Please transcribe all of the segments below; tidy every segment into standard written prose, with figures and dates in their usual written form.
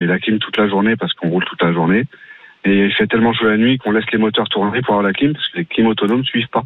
la clim toute la journée parce qu'on roule toute la journée. Et il fait tellement chaud la nuit qu'on laisse les moteurs tourner pour avoir la clim parce que les clims autonomes suivent pas.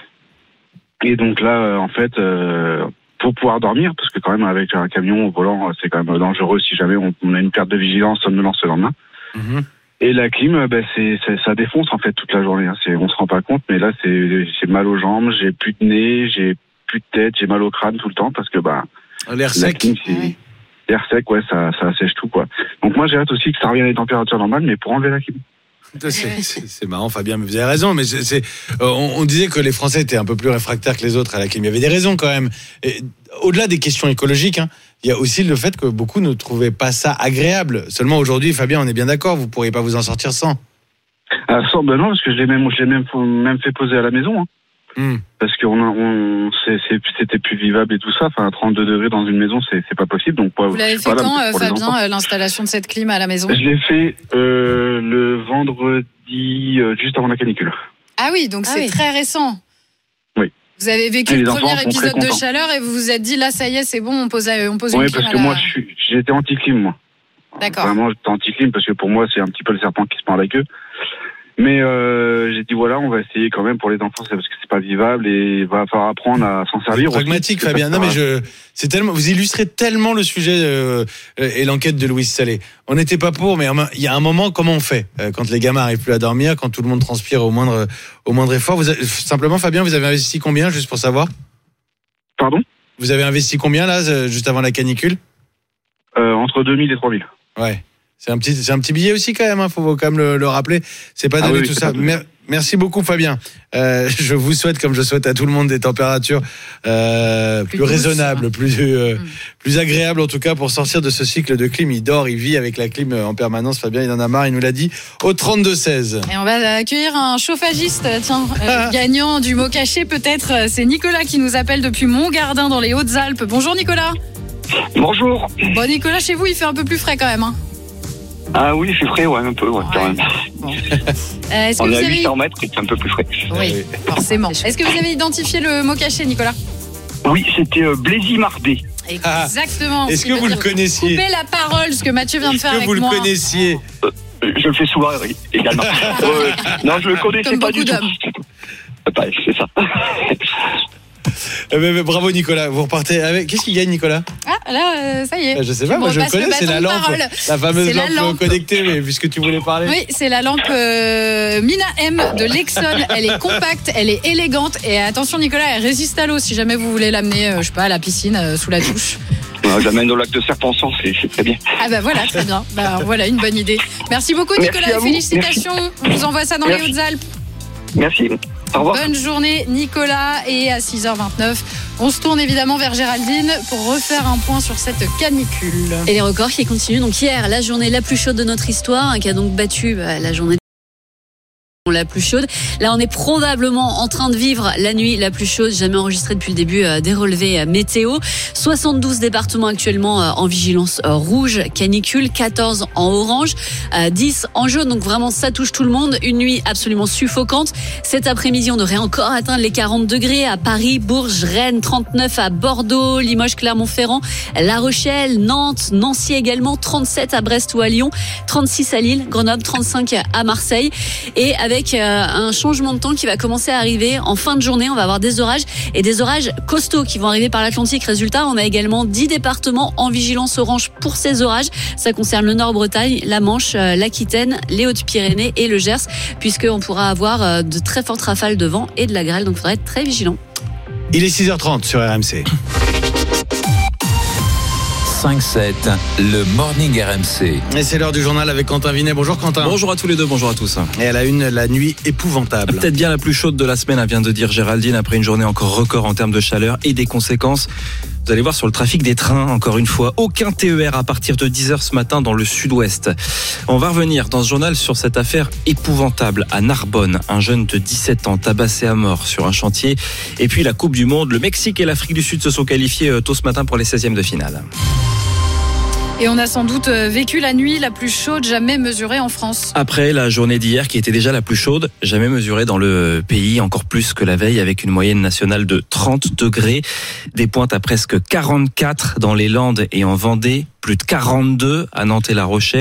Et donc là, en fait, pour pouvoir dormir, parce que quand même avec un camion au volant, c'est quand même dangereux si jamais on a une perte de vigilance, somnolence le lendemain. Mmh. Et la clim, ça défonce en fait toute la journée. Hein. On se rend pas compte, mais là c'est mal aux jambes, j'ai plus de nez, j'ai plus de tête, j'ai mal au crâne tout le temps parce que l'air sec. Clim, l'air sec, ouais, ça assèche tout quoi. Donc moi j'ai hâte aussi que ça revienne à des températures normales, mais pour enlever la clim. C'est marrant, Fabien, mais vous avez raison. Mais on disait que les Français étaient un peu plus réfractaires que les autres à la clim. Il y avait des raisons quand même. Et, au-delà des questions écologiques, il y a aussi le fait que beaucoup ne trouvaient pas ça agréable. Seulement aujourd'hui, Fabien, on est bien d'accord, vous ne pourriez pas vous en sortir sans. Non, parce que je l'ai même fait poser à la maison. Parce que c'était plus vivable et tout ça. Enfin, 32 degrés dans une maison, c'est pas possible. Donc, vous l'avez fait quand, Fabien, l'installation de cette clim à la maison ? Je l'ai fait le vendredi, juste avant la canicule. Ah oui, donc c'est très récent. Oui. Vous avez vécu le premier épisode de chaleur et vous vous êtes dit, là, ça y est, c'est bon, on pose une clim. Oui, parce que moi, j'étais anti-clim, moi. D'accord. Vraiment, j'étais anti-clim parce que pour moi, c'est un petit peu le serpent qui se mord la queue. Mais j'ai dit voilà, on va essayer quand même pour les enfants, c'est parce que c'est pas vivable et il va falloir apprendre à s'en servir. Pragmatique, Fabien. Non mais c'est tellement, vous illustrez tellement le sujet et l'enquête de Louise Salé. On n'était pas pour, mais il y a un moment, comment on fait quand les gamins arrivent plus à dormir, quand tout le monde transpire au moindre effort. Simplement, Fabien, vous avez investi combien, juste pour savoir ? Pardon ? Vous avez investi combien là, juste avant la canicule ? Entre 2000 et 3000. Ouais. C'est un petit billet aussi quand même, faut quand même le rappeler. C'est pas donné tout ça. Merci beaucoup Fabien. Je vous souhaite, comme je souhaite à tout le monde, des températures plus raisonnables, plus agréables en tout cas pour sortir de ce cycle de clim. Il dort, il vit avec la clim en permanence. Fabien, il en a marre, il nous l'a dit au 32-16. Et on va accueillir un chauffagiste, gagnant du mot caché peut-être. C'est Nicolas qui nous appelle depuis Montgardin dans les Hautes-Alpes. Bonjour Nicolas. Bonjour. Bon Nicolas, chez vous il fait un peu plus frais quand même. Ah oui, c'est frais, un peu, quand même. Bon. On est à 800 mètres et c'est un peu plus frais. Oui, forcément. Est-ce que vous avez identifié le mot caché, Nicolas ? Oui, c'était Blaisy-Mardé. Exactement. Est-ce que vous le connaissiez ? Coupez la parole, ce que Mathieu vient de faire avec moi. Est-ce que vous le connaissiez ? Je le fais souvent également. Non, je le connaissais comme pas du tout. C'est ça. Bravo Nicolas, vous repartez avec. Qu'est-ce qu'il gagne Nicolas ? Ah là, ça y est. Je sais pas, moi je le connais, c'est la lampe, la fameuse lampe connectée, mais puisque tu voulais parler. Oui, c'est la lampe Mina M de Lexon. Elle est compacte, elle est élégante et attention Nicolas, elle résiste à l'eau si jamais vous voulez l'amener, je sais pas, à la piscine, sous la douche. J'amène au lac de Serpençon, c'est très bien. Ah voilà, très bien. Voilà une bonne idée. Merci beaucoup Nicolas et félicitations. On vous envoie ça dans les Hautes-Alpes. Merci. Au revoir. Bonne journée Nicolas. Et à 6h29, on se tourne évidemment vers Géraldine pour refaire un point sur cette canicule. Et les records qui continuent. Donc hier, la journée la plus chaude de notre histoire, qui a donc battu la journée la plus chaude. Là, on est probablement en train de vivre la nuit la plus chaude jamais enregistrée depuis le début des relevés météo. 72 départements actuellement en vigilance rouge, canicule, 14 en orange, 10 en jaune. Donc vraiment, ça touche tout le monde. Une nuit absolument suffocante. Cet après-midi, on devrait encore atteindre les 40 degrés à Paris, Bourges, Rennes, 39 à Bordeaux, Limoges, Clermont-Ferrand, La Rochelle, Nantes, Nancy également, 37 à Brest ou à Lyon, 36 à Lille, Grenoble, 35 à Marseille. Et avec un changement de temps qui va commencer à arriver en fin de journée. On va avoir des orages et des orages costauds qui vont arriver par l'Atlantique. Résultat, on a également 10 départements en vigilance orange pour ces orages. Ça concerne le Nord-Bretagne, la Manche, l'Aquitaine, les Hautes-Pyrénées et le Gers, puisqu'on pourra avoir de très fortes rafales de vent et de la grêle. Donc, il faudra être très vigilant. Il est 6h30 sur RMC. 5-7, le Morning RMC. Et c'est l'heure du journal avec Quentin Vinet. Bonjour Quentin. Bonjour à tous les deux, bonjour à tous. Et à la une, la nuit épouvantable. Peut-être bien la plus chaude de la semaine, vient de dire Géraldine, après une journée encore record en termes de chaleur et des conséquences. Vous allez voir sur le trafic des trains, encore une fois, aucun TER à partir de 10h ce matin dans le sud-ouest. On va revenir dans ce journal sur cette affaire épouvantable à Narbonne. Un jeune de 17 ans tabassé à mort sur un chantier. Et puis la Coupe du Monde, le Mexique et l'Afrique du Sud se sont qualifiés tôt ce matin pour les 16e de finale. Et on a sans doute vécu la nuit la plus chaude jamais mesurée en France. Après la journée d'hier qui était déjà la plus chaude jamais mesurée dans le pays, encore plus que la veille, avec une moyenne nationale de 30 degrés. Des pointes à presque 44 dans les Landes et en Vendée, plus de 42 à Nantes et La Rochelle.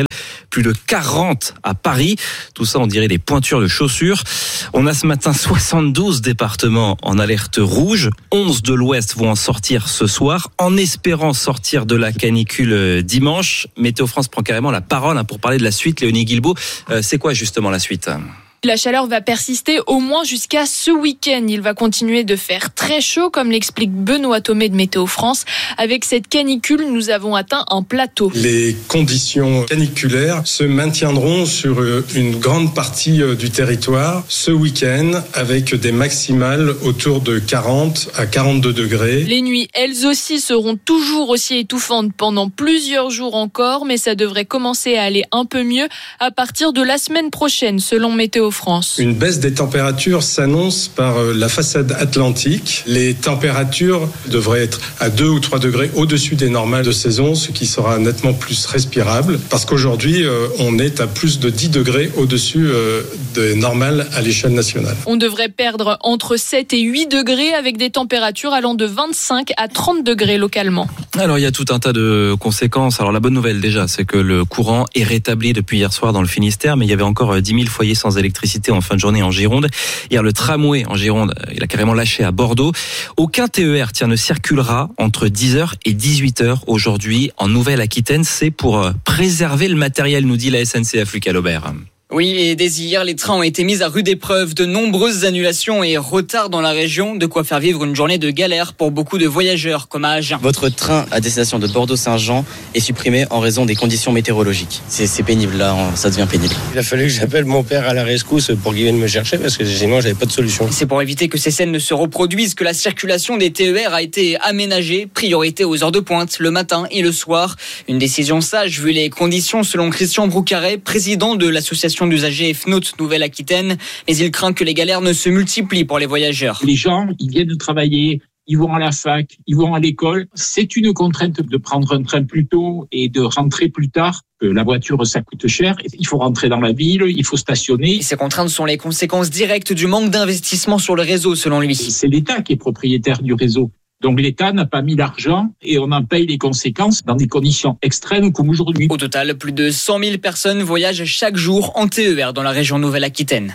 plus de 40 à Paris. Tout ça, on dirait des pointures de chaussures. On a ce matin 72 départements en alerte rouge. 11 de l'Ouest vont en sortir ce soir, en espérant sortir de la canicule dimanche. Météo France prend carrément la parole pour parler de la suite. Léonie Guilbault, c'est quoi justement la suite ? La chaleur va persister au moins jusqu'à ce week-end. Il va continuer de faire très chaud, comme l'explique Benoît Thomé de Météo France. Avec cette canicule, nous avons atteint un plateau. Les conditions caniculaires se maintiendront sur une grande partie du territoire ce week-end, avec des maximales autour de 40 à 42 degrés. Les nuits, elles aussi, seront toujours aussi étouffantes pendant plusieurs jours encore, mais ça devrait commencer à aller un peu mieux à partir de la semaine prochaine, selon Météo France. Une baisse des températures s'annonce par la façade atlantique. Les températures devraient être à 2 ou 3 degrés au-dessus des normales de saison, ce qui sera nettement plus respirable, parce qu'aujourd'hui, on est à plus de 10 degrés au-dessus des normales à l'échelle nationale. On devrait perdre entre 7 et 8 degrés avec des températures allant de 25 à 30 degrés localement. Alors, il y a tout un tas de conséquences. Alors, la bonne nouvelle déjà, c'est que le courant est rétabli depuis hier soir dans le Finistère, mais il y avait encore 10 000 foyers sans électricité en fin de journée en Gironde. Hier, le tramway en Gironde, il a carrément lâché à Bordeaux. Aucun TER, ne circulera entre 10h et 18h aujourd'hui en Nouvelle-Aquitaine. C'est pour préserver le matériel, nous dit la SNCF, Lucas Laubert. Oui, et dès hier, les trains ont été mis à rude épreuve. De nombreuses annulations et retards dans la région, de quoi faire vivre une journée de galère pour beaucoup de voyageurs, comme à Agen. Votre train à destination de Bordeaux-Saint-Jean est supprimé en raison des conditions météorologiques. C'est pénible, là, ça devient pénible. Il a fallu que j'appelle mon père à la rescousse pour qu'il vienne me chercher, parce que sinon, j'avais pas de solution. C'est pour éviter que ces scènes ne se reproduisent que la circulation des TER a été aménagée. Priorité aux heures de pointe, le matin et le soir. Une décision sage, vu les conditions, selon Christian Broucaret, président de l'association d'usagers FNOT Nouvelle-Aquitaine, mais il craint que les galères ne se multiplient pour les voyageurs. Les gens, ils viennent de travailler, ils vont à la fac, ils vont à l'école. C'est une contrainte de prendre un train plus tôt et de rentrer plus tard. La voiture, ça coûte cher. Il faut rentrer dans la ville, il faut stationner. Et ces contraintes sont les conséquences directes du manque d'investissement sur le réseau, selon lui. C'est l'État qui est propriétaire du réseau. Donc l'État n'a pas mis l'argent et on en paye les conséquences dans des conditions extrêmes comme aujourd'hui. Au total, plus de 100 000 personnes voyagent chaque jour en TER dans la région Nouvelle-Aquitaine.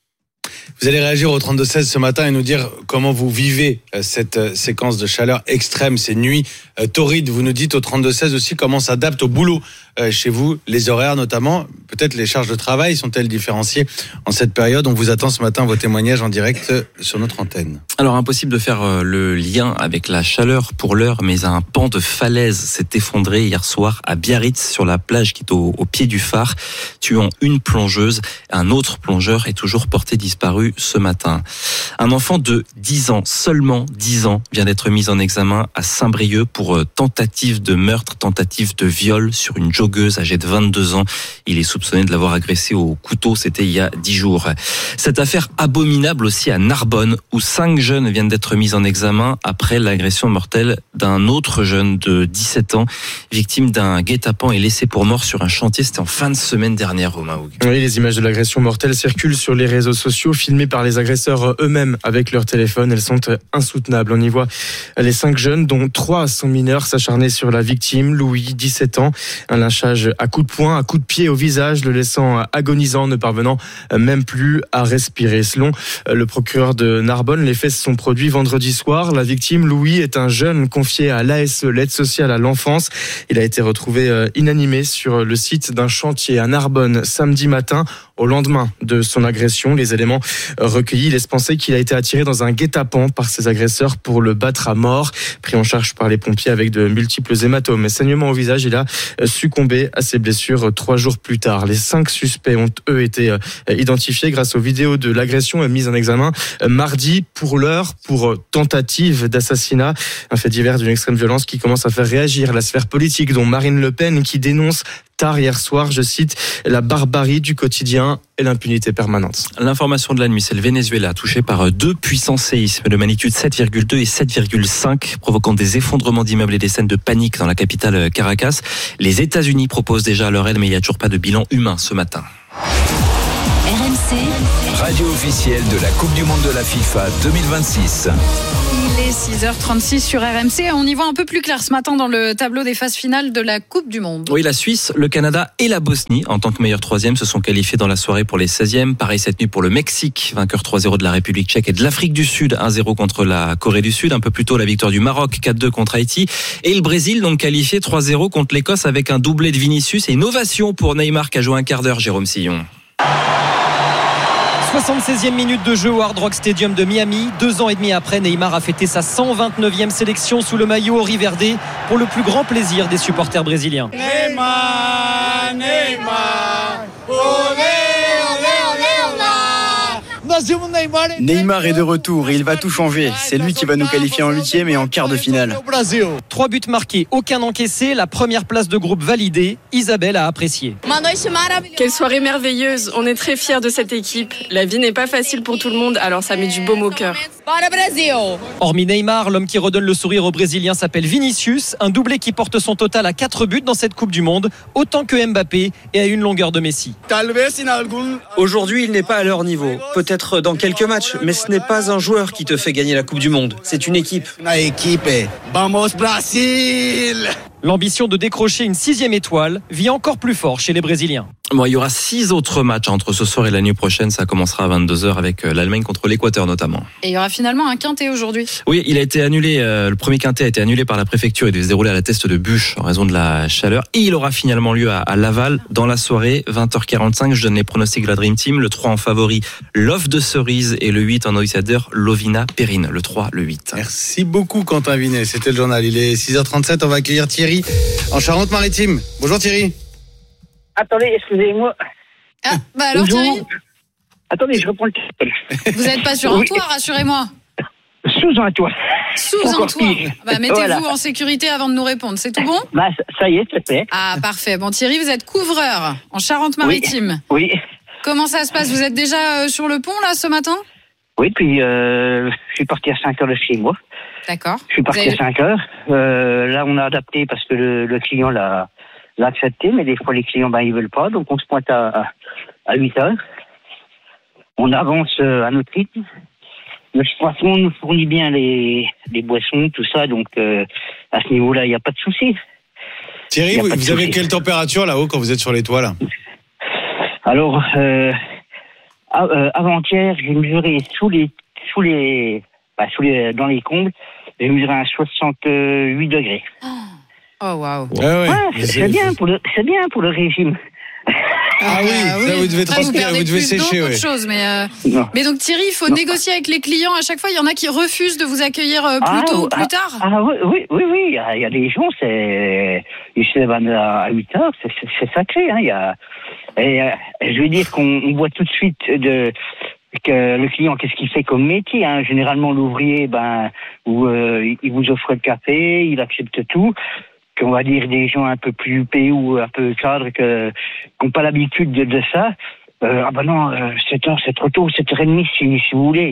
Vous allez réagir au 32-16 ce matin et nous dire comment vous vivez cette séquence de chaleur extrême, ces nuits torrides. Vous nous dites au 32-16 aussi comment s'adapte au boulot chez vous, les horaires notamment. Peut-être les charges de travail sont-elles différenciées en cette période? On vous attend ce matin vos témoignages en direct sur notre antenne. Alors impossible de faire le lien avec la chaleur pour l'heure, mais un pan de falaise s'est effondré hier soir à Biarritz sur la plage qui est au pied du phare, tuant une plongeuse. Un autre plongeur est toujours porté disparu ce matin. Un enfant de 10 ans, seulement 10 ans, vient d'être mis en examen à Saint-Brieuc pour tentative de meurtre, tentative de viol sur une joggeuse âgée de 22 ans. Il est soupçonné de l'avoir agressée au couteau, c'était il y a 10 jours. Cette affaire abominable aussi à Narbonne, où 5 jeunes viennent d'être mis en examen après l'agression mortelle d'un autre jeune de 17 ans, victime d'un guet-apens et laissé pour mort sur un chantier. C'était en fin de semaine dernière, Romain Hougue. Oui, les images de l'agression mortelle circulent sur les réseaux sociaux, filmées par les agresseurs eux-mêmes avec leur téléphone. Elles sont insoutenables. On y voit les 5 jeunes, dont 3 sont mineurs, s'acharner sur la victime, Louis, 17 ans. Un lynchage à coups de poing, à coups de pied au visage, le laissant agonisant, ne parvenant même plus à respirer. Selon le procureur de Narbonne, les faits se sont produits vendredi soir. La victime, Louis, est un jeune confié à l'ASE, l'aide sociale à l'enfance. Il a été retrouvé inanimé sur le site d'un chantier à Narbonne samedi matin, au lendemain de son agression. Les éléments recueillis laissent penser qu'il a été attiré dans un guet-apens par ses agresseurs pour le battre à mort. Pris en charge par les pompiers avec de multiples hématomes et saignements au visage, il a succombé à ses blessures 3 jours plus tard. Les 5 suspects ont, eux, été identifiés grâce aux vidéos de l'agression et mis en examen mardi, pour l'heure, pour tentative d'assassinat. Un fait divers d'une extrême violence qui commence à faire réagir la sphère politique, dont Marine Le Pen, qui dénonce tard hier soir, je cite, la barbarie du quotidien et l'impunité permanente. L'information de la nuit, c'est le Venezuela, touché par 2 puissants séismes de magnitude 7,2 et 7,5, provoquant des effondrements d'immeubles et des scènes de panique dans la capitale Caracas. Les États-Unis proposent déjà leur aide, mais il n'y a toujours pas de bilan humain ce matin. RMC radio officielle de la Coupe du Monde de la FIFA 2026. Il est 6h36 sur RMC. On y voit un peu plus clair ce matin dans le tableau des phases finales de la Coupe du Monde. Oui, la Suisse, le Canada et la Bosnie, en tant que meilleur troisième, se sont qualifiés dans la soirée pour les 16e. Pareil cette nuit pour le Mexique, vainqueur 3-0 de la République tchèque et de l'Afrique du Sud, 1-0 contre la Corée du Sud. Un peu plus tôt, la victoire du Maroc, 4-2 contre Haïti. Et le Brésil, donc qualifié 3-0 contre l'Écosse avec un doublé de Vinicius et une ovation pour Neymar qui a joué un quart d'heure, Jérôme Sillon. 76e minute de jeu au Hard Rock Stadium de Miami. 2 ans et demi après, Neymar a fêté sa 129e sélection sous le maillot Riverde pour le plus grand plaisir des supporters brésiliens. Neymar, Neymar, olé, olé, olé, olé. Neymar est de retour et il va tout changer. C'est lui qui va nous qualifier en 8e et en quart de finale. 3 buts marqués, aucun encaissé. La première place de groupe validée. Isabelle a apprécié. Quelle soirée merveilleuse. On est très fiers de cette équipe. La vie n'est pas facile pour tout le monde, alors ça met du baume au cœur. Hormis Neymar, l'homme qui redonne le sourire aux Brésiliens s'appelle Vinicius. Un doublé qui porte son total à 4 buts dans cette Coupe du Monde, autant que Mbappé et à une longueur de Messi. Aujourd'hui, il n'est pas à leur niveau. Peut-être dans quelques matchs, mais ce n'est pas un joueur qui te fait gagner la Coupe du Monde. C'est une équipe. Vamos Brasil! L'ambition de décrocher une 6e étoile vit encore plus fort chez les Brésiliens. Bon, il y aura 6 autres matchs entre ce soir et la nuit prochaine. Ça commencera à 22h avec l'Allemagne contre l'Équateur notamment. Et il y aura finalement un quintet aujourd'hui. Oui, il a été annulé. Le premier quintet a été annulé par la préfecture. Il devait se dérouler à la Teste de Buche en raison de la chaleur. Et il aura finalement lieu à Laval dans la soirée, 20h45. Je donne les pronostics de la Dream Team. Le 3 en favori, Love de Cerise. Et le 8 en outsider, Lovina Perrine. Le 3, le 8. Merci beaucoup Quentin Vinet. C'était le journal. Il est 6h37. On va accueillir Thierry en Charente-Maritime. Bonjour Thierry. Attendez, excusez-moi. Ah, bah alors Thierry. Attendez, je reprends le téléphone. Vous n'êtes pas sur un toit, rassurez-moi. Sous un toit. Sous un toit. Bah, mettez-vous en sécurité avant de nous répondre. C'est tout bon ? Bah, ça y est, c'est fait. Ah, parfait. Bon, Thierry, vous êtes couvreur en Charente-Maritime. Oui. Comment ça se passe ? Vous êtes déjà sur le pont, là, ce matin ? Oui, puis je suis parti à 5h de chez moi. D'accord. Je suis parti à 5h. Là, on a adapté parce que le client l'a accepté, mais des fois, les clients, ils veulent pas. Donc, on se pointe à 8h. On avance à notre rythme. Le patron nous fournit bien les boissons, tout ça. Donc, à ce niveau-là, il n'y a pas de souci. Thierry, vous avez quelle température là-haut quand vous êtes sur les toits, là ? Alors, avant-hier, j'ai mesuré dans les combles, j'ai mesuré un 68 degrés. Oh, waouh. Ah ouais. C'est bien pour le régime. Ah oui, ça vous devez transpirer, vous devez sécher. Ouais. Chose, mais donc Thierry, il faut négocier avec les clients à chaque fois. Il y en a qui refusent de vous accueillir plus tôt ou plus tard. Oui. Il y a des gens, ils se lèvent à 8h, c'est sacré. Hein. Je veux dire qu'on voit tout de suite que le client, qu'est-ce qu'il fait comme métier, hein. Généralement, l'ouvrier, il vous offre le café, il accepte tout. Qu'on va dire des gens un peu plus huppés ou un peu cadres qui n'ont pas l'habitude de ça. Non, 7h, c'est trop tôt, 7h30 si vous voulez.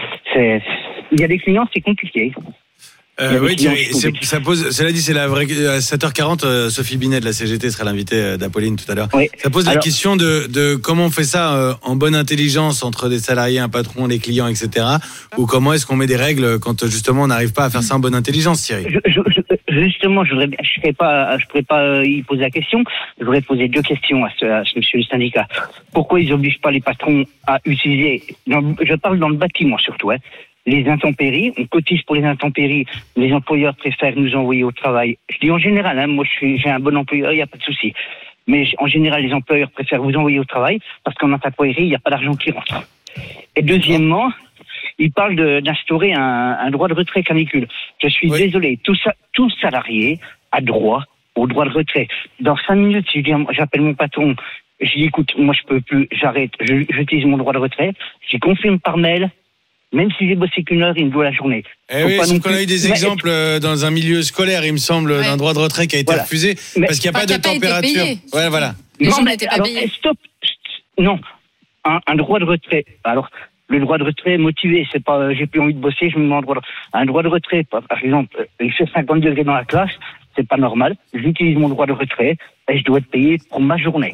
Il y a des clients, c'est compliqué. Oui, Thierry, cela dit, c'est la vraie. À 7h40, Sophie Binet de la CGT sera l'invitée d'Apolline tout à l'heure. Oui. Ça pose la question de comment on fait ça en bonne intelligence entre des salariés, un patron, les clients, etc. Ou comment est-ce qu'on met des règles quand justement on n'arrive pas à faire ça en bonne intelligence, Thierry? Justement, je pourrais pas y poser la question. Je voudrais poser 2 questions à ce monsieur le syndicat. Pourquoi ils obligent pas les patrons à utiliser, je parle dans le bâtiment surtout, les intempéries, on cotise pour les intempéries, les employeurs préfèrent nous envoyer au travail. Je dis en général, moi j'ai un bon employeur, il n'y a pas de souci. Mais en général, les employeurs préfèrent vous envoyer au travail parce qu'en intempéries, il n'y a pas d'argent qui rentre. Et deuxièmement, il parle d'instaurer un droit de retrait canicule. Je suis désolé, tout salarié a droit au droit de retrait. Dans 5 minutes, si j'appelle mon patron, je dis écoute, moi je peux plus, j'arrête, j'utilise mon droit de retrait, je confirme par mail. Même si j'ai bossé qu'une heure, il me doit la journée. Oui, sauf qu'on a eu des exemples dans un milieu scolaire, il me semble, d'un droit de retrait qui a été refusé parce qu'il n'y a pas de température. Ouais, voilà. Les gens n'étaient pas payés. Stop. Non, un droit de retrait. Alors, le droit de retrait motivé, c'est pas j'ai plus envie de bosser, je me mets en droit de retrait. Un droit de retrait, par exemple, il fait 50 degrés dans la classe, c'est pas normal. J'utilise mon droit de retrait et je dois être payé pour ma journée.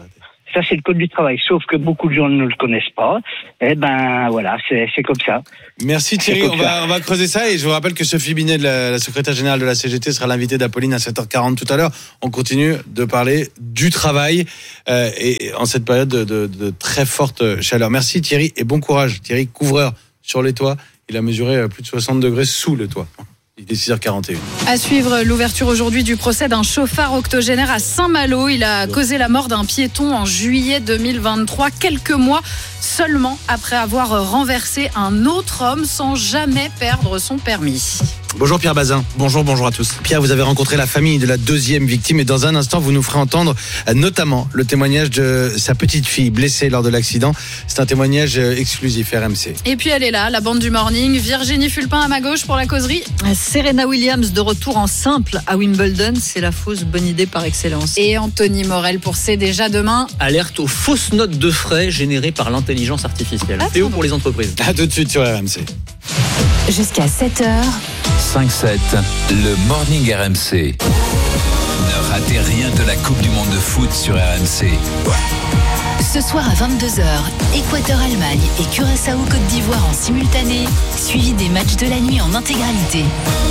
Ça, c'est le code du travail. Sauf que beaucoup de gens ne le connaissent pas. Eh ben, voilà, c'est comme ça. Merci Thierry. On va creuser ça et je vous rappelle que Sophie Binet, la secrétaire générale de la CGT, sera l'invitée d'Apolline à 7h40 tout à l'heure. On continue de parler du travail et en cette période de très forte chaleur. Merci Thierry et bon courage. Thierry, couvreur sur les toits. Il a mesuré plus de 60 degrés sous le toit. Il est 6h41. À suivre l'ouverture aujourd'hui du procès d'un chauffard octogénaire à Saint-Malo. Il a causé la mort d'un piéton en juillet 2023, quelques mois seulement après avoir renversé un autre homme sans jamais perdre son permis. Bonjour Pierre Bazin. Bonjour à tous. Pierre, vous avez rencontré la famille de la deuxième victime et dans un instant, vous nous ferez entendre notamment le témoignage de sa petite fille blessée lors de l'accident. C'est un témoignage exclusif RMC. Et puis elle est là, la bande du morning. Virginie Fulpin à ma gauche pour la causerie. Serena Williams de retour en simple à Wimbledon, c'est la fausse bonne idée par excellence. Et Anthony Morel pour C'est déjà demain. Alerte aux fausses notes de frais générées par l'intelligence artificielle. Théo pour les entreprises. À tout de suite sur RMC. Jusqu'à 7h. 5-7, le Morning RMC. Ne ratez rien de la Coupe du Monde de foot sur RMC. Ce soir à 22h, Équateur-Allemagne et Curaçao-Côte d'Ivoire en simultané, suivi des matchs de la nuit en intégralité.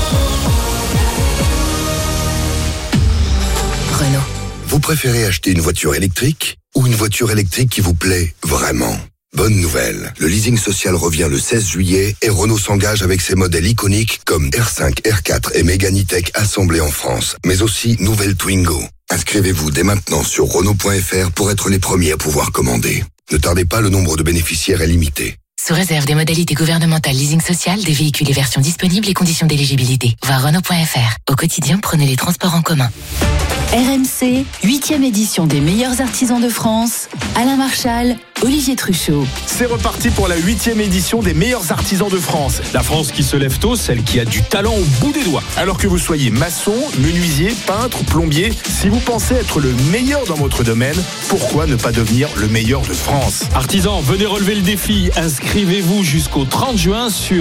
Renault. Vous préférez acheter une voiture électrique ou une voiture électrique qui vous plaît vraiment ? Bonne nouvelle, le leasing social revient le 16 juillet et Renault s'engage avec ses modèles iconiques comme R5, R4 et Mégane E-Tech assemblés en France, mais aussi nouvelle Twingo. Inscrivez-vous dès maintenant sur Renault.fr pour être les premiers à pouvoir commander. Ne tardez pas, le nombre de bénéficiaires est limité. Sous réserve des modalités gouvernementales leasing social, des véhicules et versions disponibles et conditions d'éligibilité. Voir Renault.fr. Au quotidien, prenez les transports en commun. RMC, 8e édition des meilleurs artisans de France. Alain Marchal, Olivier Truchot. C'est reparti pour la 8e édition des meilleurs artisans de France. La France qui se lève tôt, celle qui a du talent au bout des doigts. Alors que vous soyez maçon, menuisier, peintre, plombier, si vous pensez être le meilleur dans votre domaine, pourquoi ne pas devenir le meilleur de France ? Artisans, venez relever le défi. Inscrivez-vous jusqu'au 30 juin sur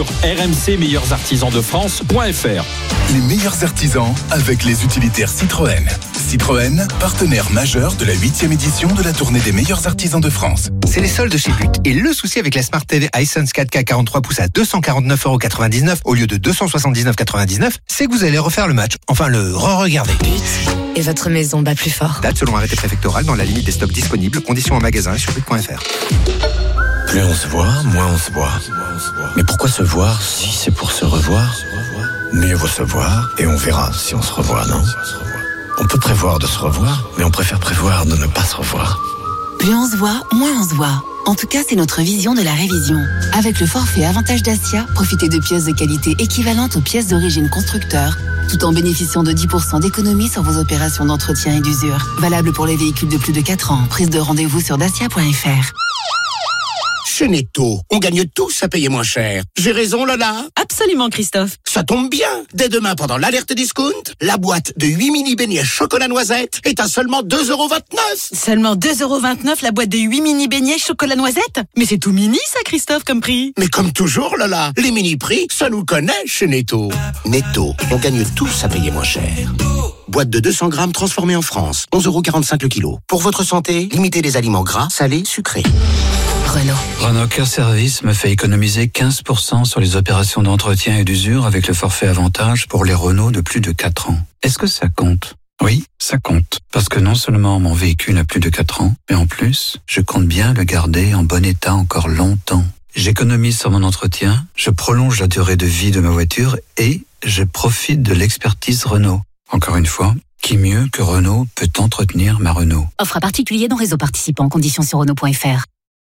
rmcmeilleursartisansdefrance.fr. Les meilleurs artisans avec les utilitaires Citroën. Citroën, partenaire majeur de la 8e édition de la tournée des meilleurs artisans de France. C'est les soldes chez But. Et le souci avec la Smart TV Hisense 4K 43 pouces à 249,99€ au lieu de 279,99€, c'est que vous allez refaire le match. Enfin, le re-regarder. But. Et votre maison bat plus fort. Date selon arrêté préfectoral dans la limite des stocks disponibles. Conditions en magasin et sur but.fr. Plus on se voit, moins on se voit. Mais pourquoi se voir si c'est pour se revoir ? Mieux vaut se voir et on verra si on se revoit, non ? On peut prévoir de se revoir, mais on préfère prévoir de ne pas se revoir. Plus on se voit, moins on se voit. En tout cas, c'est notre vision de la révision. Avec le forfait Avantage Dacia, profitez de pièces de qualité équivalentes aux pièces d'origine constructeur, tout en bénéficiant de 10% d'économie sur vos opérations d'entretien et d'usure. Valable pour les véhicules de plus de 4 ans. Prise de rendez-vous sur dacia.fr. Chez Netto, on gagne tous à payer moins cher. J'ai raison, Lola? Absolument, Christophe. Ça tombe bien. Dès demain, pendant l'alerte discount, la boîte de 8 mini beignets chocolat noisette est à seulement 2,29€. Seulement 2,29€ la boîte de 8 mini beignets chocolat noisette? Mais c'est tout mini, ça, Christophe, comme prix. Mais comme toujours, Lola, les mini prix, ça nous connaît chez Netto. Netto, on gagne tous à payer moins cher. Boîte de 200 grammes transformée en France, 11,45€ le kilo. Pour votre santé, limitez les aliments gras, salés, sucrés. Renault Care Service me fait économiser 15% sur les opérations d'entretien et d'usure avec le forfait Avantage pour les Renault de plus de 4 ans. Est-ce que ça compte ? Oui, ça compte. Parce que non seulement mon véhicule a plus de 4 ans, mais en plus, je compte bien le garder en bon état encore longtemps. J'économise sur mon entretien, je prolonge la durée de vie de ma voiture et je profite de l'expertise Renault. Encore une fois, qui mieux que Renault peut entretenir ma Renault ? Offre à particulier dans réseau participant. Conditions sur Renault.fr.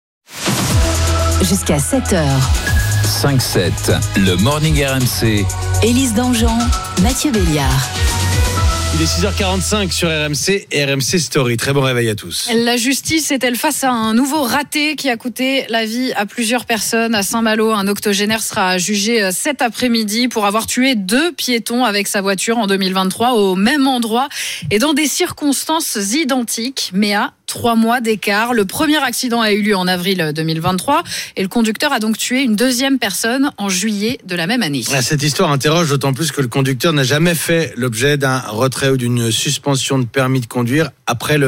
Jusqu'à 7h. 5-7, le Morning RMC. Élise Dangean, Mathieu Béliard. Il est 6h45 sur RMC et RMC Story. Très bon réveil à tous. La justice est-elle face à un nouveau raté qui a coûté la vie à plusieurs personnes à Saint-Malo? Un octogénaire sera jugé cet après-midi pour avoir tué 2 piétons avec sa voiture en 2023 au même endroit et dans des circonstances identiques, mais à 3 mois d'écart. Le premier accident a eu lieu en avril 2023 et le conducteur a donc tué une deuxième personne en juillet de la même année. Cette histoire interroge d'autant plus que le conducteur n'a jamais fait l'objet d'un retrait ou d'une suspension de permis de conduire après le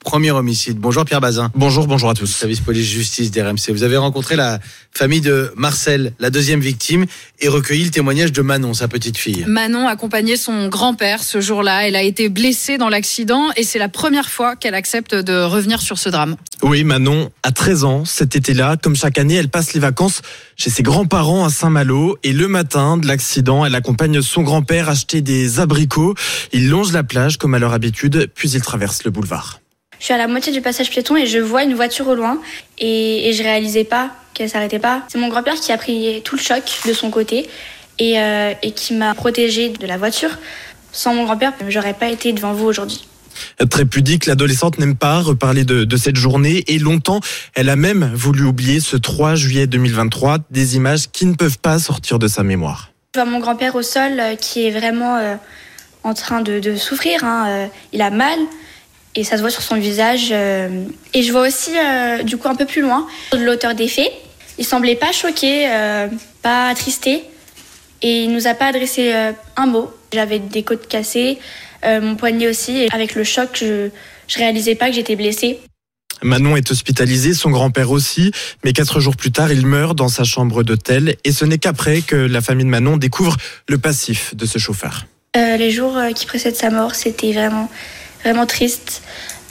premier homicide. Bonjour Pierre Bazin. Bonjour à tous. Service police-justice d'RMC. Vous avez rencontré la famille de Marcel, la deuxième victime, et recueilli le témoignage de Manon, sa petite fille. Manon accompagnait son grand-père ce jour-là. Elle a été blessée dans l'accident et c'est la première fois qu'elle accepte de revenir sur ce drame. Oui, Manon a 13 ans. Cet été-là, comme chaque année, elle passe les vacances chez ses grands-parents à Saint-Malo. Et le matin de l'accident, elle accompagne son grand-père acheter des abricots. Ils longent la plage comme à leur habitude, puis ils traversent le boulevard. Je suis à la moitié du passage piéton et je vois une voiture au loin et je réalisais pas qu'elle s'arrêtait pas. C'est mon grand-père qui a pris tout le choc de son côté et qui m'a protégée de la voiture. Sans mon grand-père, j'aurais pas été devant vous aujourd'hui. Très pudique, l'adolescente n'aime pas reparler de cette journée et longtemps, elle a même voulu oublier ce 3 juillet 2023, des images qui ne peuvent pas sortir de sa mémoire. Je vois mon grand-père au sol qui est vraiment en train de souffrir. Il a mal. Et ça se voit sur son visage. Et je vois aussi, du coup, un peu plus loin, l'auteur des faits. Il semblait pas choqué, pas attristé. Et il nous a pas adressé un mot. J'avais des côtes cassées, mon poignet aussi. Et avec le choc, je réalisais pas que j'étais blessée. Manon est hospitalisée, son grand-père aussi. Mais 4 jours plus tard, il meurt dans sa chambre d'hôtel. Et ce n'est qu'après que la famille de Manon découvre le passif de ce chauffeur. Les jours qui précèdent sa mort, c'était vraiment triste.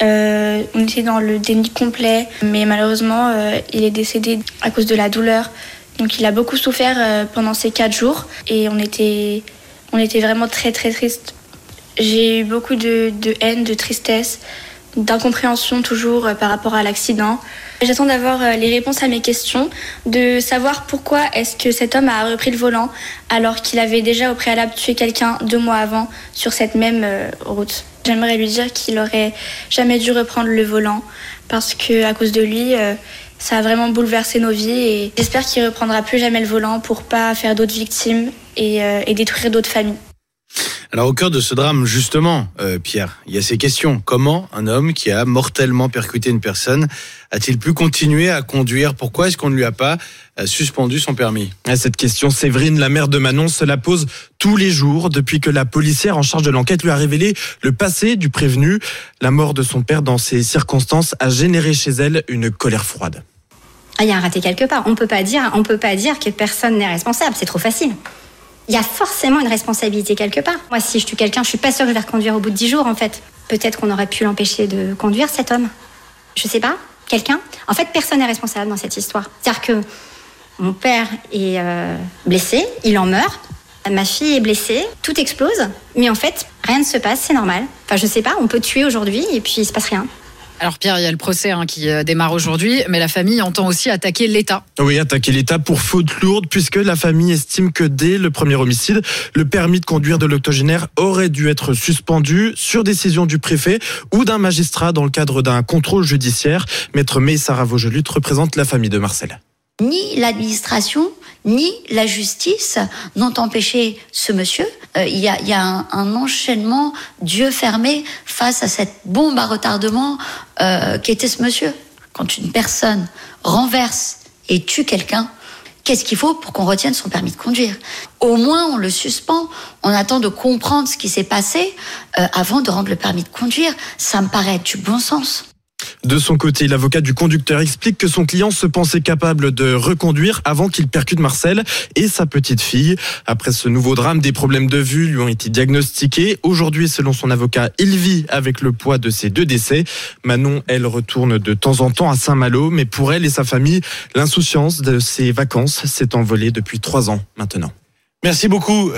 On était dans le déni complet, mais malheureusement, il est décédé à cause de la douleur. Donc il a beaucoup souffert pendant ces 4 jours et on était vraiment très très tristes. J'ai eu beaucoup de haine, de tristesse, d'incompréhension toujours par rapport à l'accident. J'attends d'avoir les réponses à mes questions, de savoir pourquoi est-ce que cet homme a repris le volant alors qu'il avait déjà au préalable tué quelqu'un 2 mois avant sur cette même route. J'aimerais lui dire qu'il aurait jamais dû reprendre le volant parce que à cause de lui, ça a vraiment bouleversé nos vies et j'espère qu'il reprendra plus jamais le volant pour pas faire d'autres victimes et détruire d'autres familles. Alors au cœur de ce drame, justement, Pierre, il y a ces questions. Comment un homme qui a mortellement percuté une personne a-t-il pu continuer à conduire ? Pourquoi est-ce qu'on ne lui a pas suspendu son permis ? Cette question, Séverine, la mère de Manon, se la pose tous les jours depuis que la policière en charge de l'enquête lui a révélé le passé du prévenu. La mort de son père dans ces circonstances a généré chez elle une colère froide. Il y a un raté quelque part. On peut pas dire que personne n'est responsable. C'est trop facile. Il y a forcément une responsabilité quelque part. Moi, si je tue quelqu'un, je suis pas sûre que je vais reconduire au bout de 10 jours, en fait. Peut-être qu'on aurait pu l'empêcher de conduire, cet homme. Je sais pas. Quelqu'un. En fait, personne n'est responsable dans cette histoire. C'est-à-dire que mon père est blessé, il en meurt. Ma fille est blessée, tout explose. Mais en fait, rien ne se passe, c'est normal. Enfin, je sais pas, on peut tuer aujourd'hui et puis il se passe rien. Alors Pierre, il y a le procès qui démarre aujourd'hui, mais la famille entend aussi attaquer l'État. Oui, attaquer l'État pour faute lourde, puisque la famille estime que dès le premier homicide, le permis de conduire de l'octogénaire aurait dû être suspendu sur décision du préfet ou d'un magistrat dans le cadre d'un contrôle judiciaire. Maître Meissara Vaugelut représente la famille de Marcel. Ni l'administration, ni la justice n'ont empêché ce monsieur. Il y a un enchaînement d'yeux fermés face à cette bombe à retardement qu'était ce monsieur. Quand une personne renverse et tue quelqu'un, qu'est-ce qu'il faut pour qu'on retienne son permis de conduire ? Au moins, on le suspend. On attend de comprendre ce qui s'est passé avant de rendre le permis de conduire. Ça me paraît être du bon sens. De son côté, l'avocat du conducteur explique que son client se pensait capable de reconduire avant qu'il percute Marcel et sa petite fille. Après ce nouveau drame, des problèmes de vue lui ont été diagnostiqués. Aujourd'hui, selon son avocat, il vit avec le poids de ses 2 décès. Manon, elle, retourne de temps en temps à Saint-Malo, mais pour elle et sa famille, l'insouciance de ses vacances s'est envolée depuis 3 ans maintenant. Merci beaucoup.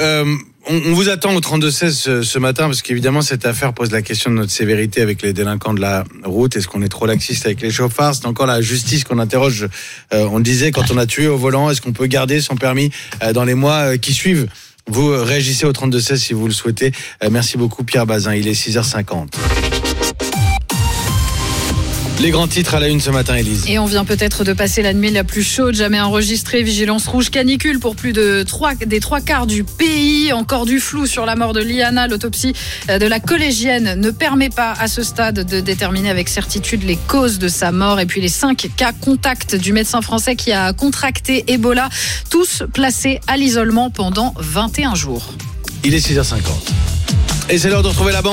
On vous attend au 32-16 ce matin parce qu'évidemment cette affaire pose la question de notre sévérité avec les délinquants de la route. Est-ce qu'on est trop laxiste avec les chauffards ? C'est encore la justice qu'on interroge. On disait quand on a tué au volant, est-ce qu'on peut garder son permis dans les mois qui suivent ? Vous réagissez au 32-16 si vous le souhaitez. Merci beaucoup Pierre Bazin, il est 6h50. Les grands titres à la une ce matin, Élise. Et on vient peut-être de passer la nuit la plus chaude jamais enregistrée. Vigilance rouge canicule pour plus des 3/4 du pays. Encore du flou sur la mort de Liana. L'autopsie de la collégienne ne permet pas à ce stade de déterminer avec certitude les causes de sa mort. Et puis les 5 cas contacts du médecin français qui a contracté Ebola, tous placés à l'isolement pendant 21 jours. Il est 6h50. Et c'est l'heure de retrouver la bande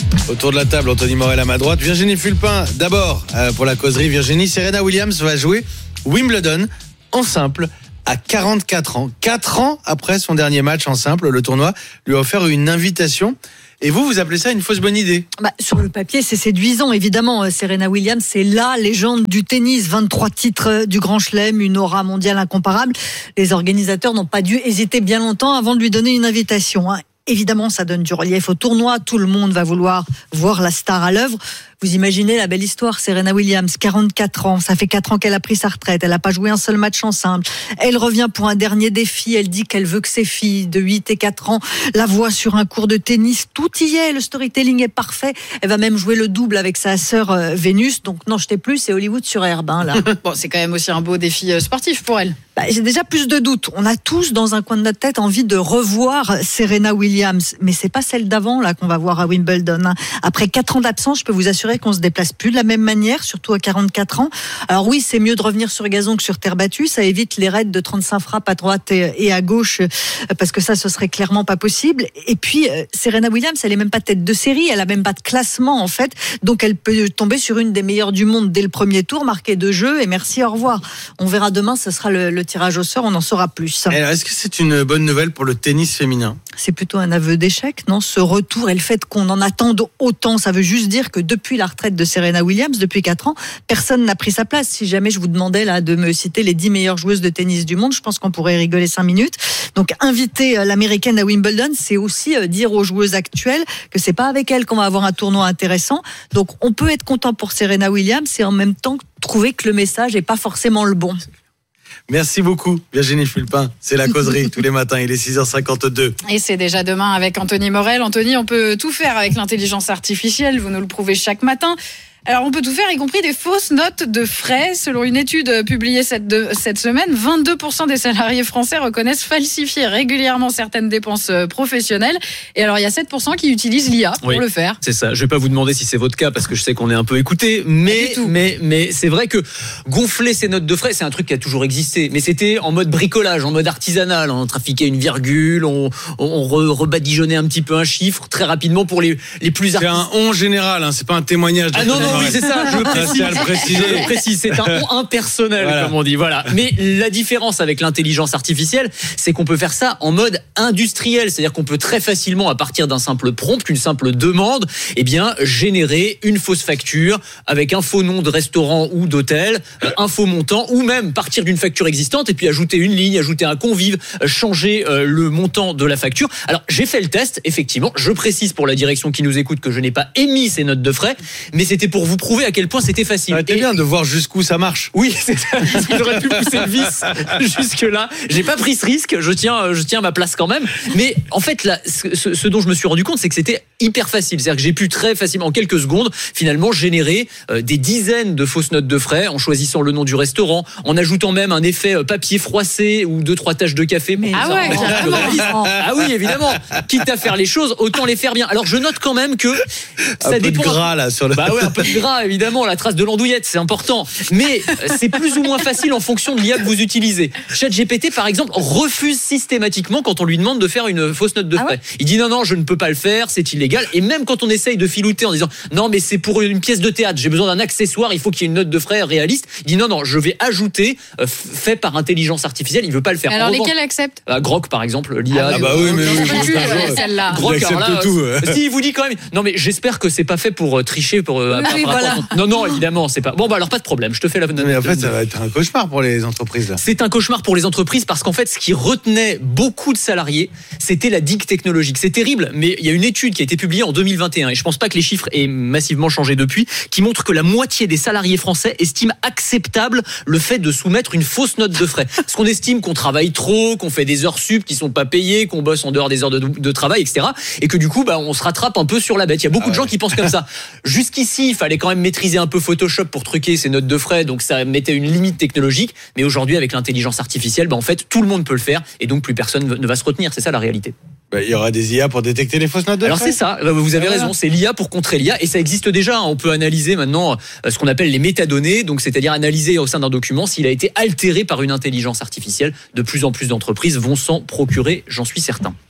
Autour de la table, Anthony Morel à ma droite, Virginie Fulpin d'abord pour la causerie. Virginie, Serena Williams va jouer Wimbledon en simple à 44 ans. 4 ans après son dernier match en simple, le tournoi lui a offert une invitation. Et vous appelez ça une fausse bonne idée? Sur le papier, c'est séduisant, évidemment. Serena Williams, c'est la légende du tennis. 23 titres du Grand Chelem, une aura mondiale incomparable. Les organisateurs n'ont pas dû hésiter bien longtemps avant de lui donner une invitation. Évidemment, ça donne du relief au tournoi. Tout le monde va vouloir voir la star à l'œuvre. Vous imaginez la belle histoire, Serena Williams, 44 ans. Ça fait 4 ans qu'elle a pris sa retraite. Elle n'a pas joué un seul match en simple. Elle revient pour un dernier défi. Elle dit qu'elle veut que ses filles de 8 et 4 ans la voient sur un cours de tennis. Tout y est. Le storytelling est parfait. Elle va même jouer le double avec sa sœur Vénus. Donc, non, je t'ai plus, c'est Hollywood sur herbe, là. Bon, c'est quand même aussi un beau défi sportif pour elle. J'ai déjà plus de doutes. On a tous dans un coin de notre tête envie de revoir Serena Williams. Mais c'est pas celle d'avant, là, qu'on va voir à Wimbledon. Après 4 ans d'absence, je peux vous assurer qu'on se déplace plus de la même manière, surtout à 44 ans. Alors oui, c'est mieux de revenir sur gazon que sur terre battue. Ça évite les raids de 35 frappes à droite et à gauche, parce que ça, ce serait clairement pas possible. Et puis, Serena Williams, elle est même pas tête de série. Elle a même pas de classement, en fait. Donc, elle peut tomber sur une des meilleures du monde dès le premier tour, marquer 2 jeux et merci, au revoir. On verra demain, ce sera le tirage au sort, on en saura plus. Alors, est-ce que c'est une bonne nouvelle pour le tennis féminin? C'est plutôt un aveu d'échec, non? Ce retour et le fait qu'on en attende autant, ça veut juste dire que depuis la retraite de Serena Williams, depuis 4 ans, personne n'a pris sa place. Si jamais je vous demandais là de me citer les 10 meilleures joueuses de tennis du monde, je pense qu'on pourrait rigoler 5 minutes. Donc inviter l'américaine à Wimbledon, c'est aussi dire aux joueuses actuelles que c'est pas avec elles qu'on va avoir un tournoi intéressant. Donc on peut être content pour Serena Williams et en même temps trouver que le message est pas forcément le bon. Merci beaucoup, Virginie Fulpin. C'est la causerie tous les matins. Il est 6h52. Et c'est déjà demain avec Anthony Morel. Anthony, on peut tout faire avec l'intelligence artificielle. Vous nous le prouvez chaque matin. Alors, on peut tout faire, y compris des fausses notes de frais. Selon une étude publiée cette semaine, 22% des salariés français reconnaissent falsifier régulièrement certaines dépenses professionnelles. Et alors, il y a 7% qui utilisent l'IA pour le faire. C'est ça. Je vais pas vous demander si c'est votre cas parce que je sais qu'on est un peu écouté. Mais c'est vrai que gonfler ces notes de frais, c'est un truc qui a toujours existé. Mais c'était en mode bricolage, en mode artisanal. On trafiquait une virgule, on rebadigeonnait un petit peu un chiffre très rapidement pour les plus artistes. C'est un on général, hein, c'est pas un témoignage. Ah non, oui, c'est ça, je le précise. C'est un on impersonnel, comme on dit. Voilà. Mais la différence avec l'intelligence artificielle, c'est qu'on peut faire ça en mode industriel. C'est-à-dire qu'on peut très facilement, à partir d'un simple prompt, une simple demande, générer une fausse facture avec un faux nom de restaurant ou d'hôtel, un faux montant, ou même partir d'une facture existante et puis ajouter une ligne, ajouter un convive, changer le montant de la facture. Alors, j'ai fait le test, effectivement. Je précise pour la direction qui nous écoute que je n'ai pas émis ces notes de frais, mais c'était pour vous prouver à quel point c'était facile. C'était bien de voir jusqu'où ça marche. Oui, c'est ça. J'aurais pu pousser le vis jusque-là. J'ai pas pris ce risque. Je tiens ma place quand même. Mais en fait, là, ce dont je me suis rendu compte, c'est que c'était hyper facile. C'est-à-dire que j'ai pu très facilement, en quelques secondes, finalement, générer des dizaines de fausses notes de frais en choisissant le nom du restaurant, en ajoutant même un effet papier froissé ou 2-3 taches de café. Ah oui, évidemment. Quitte à faire les choses, autant les faire bien. Alors, je note quand même que ça dépend. Un peu de gras, là, sur le. Bah ouais, un peu de gras, évidemment, la trace de l'andouillette, c'est important. Mais c'est plus ou moins facile en fonction de l'IA que vous utilisez. ChatGPT, par exemple, refuse systématiquement quand on lui demande de faire une fausse note de frais. Il dit non, je ne peux pas le faire, c'est illégal. Et même quand on essaye de filouter en disant non, mais c'est pour une pièce de théâtre, j'ai besoin d'un accessoire, il faut qu'il y ait une note de frais réaliste. Il dit non, je vais ajouter fait par intelligence artificielle, il veut pas le faire. Alors lesquels acceptent? Grok, par exemple, l'IA. Ah bah oui, mais celle-là. Grok, alors là, si il vous dit quand même non, mais j'espère que c'est pas fait pour tricher pour Non, évidemment, c'est pas. Bon, alors pas de problème, je te fais la bonne. Mais en fait, ça va être un cauchemar pour les entreprises. Là. C'est un cauchemar pour les entreprises parce qu'en fait, ce qui retenait beaucoup de salariés, c'était la digue technologique. C'est terrible, mais il y a une étude qui a été publiée en 2021, et je pense pas que les chiffres aient massivement changé depuis, qui montre que la moitié des salariés français estiment acceptable le fait de soumettre une fausse note de frais. Parce qu'on estime qu'on travaille trop, qu'on fait des heures sup qui sont pas payées, qu'on bosse en dehors des heures de travail, etc. Et que du coup, on se rattrape un peu sur la bête. Il y a beaucoup de gens qui pensent comme ça. Jusqu'ici, il fallait quand même maîtriser un peu Photoshop pour truquer ces notes de frais, donc ça mettait une limite technologique. Mais aujourd'hui, avec l'intelligence artificielle, en fait, tout le monde peut le faire, et donc plus personne ne va se retenir. C'est ça la réalité. Il y aura des IA pour détecter les fausses notes de frais. Alors c'est ça, vous avez raison, c'est l'IA pour contrer l'IA, et ça existe déjà. On peut analyser maintenant ce qu'on appelle les métadonnées, donc c'est-à-dire analyser au sein d'un document s'il a été altéré par une intelligence artificielle. De plus en plus d'entreprises vont s'en procurer, j'en suis certain.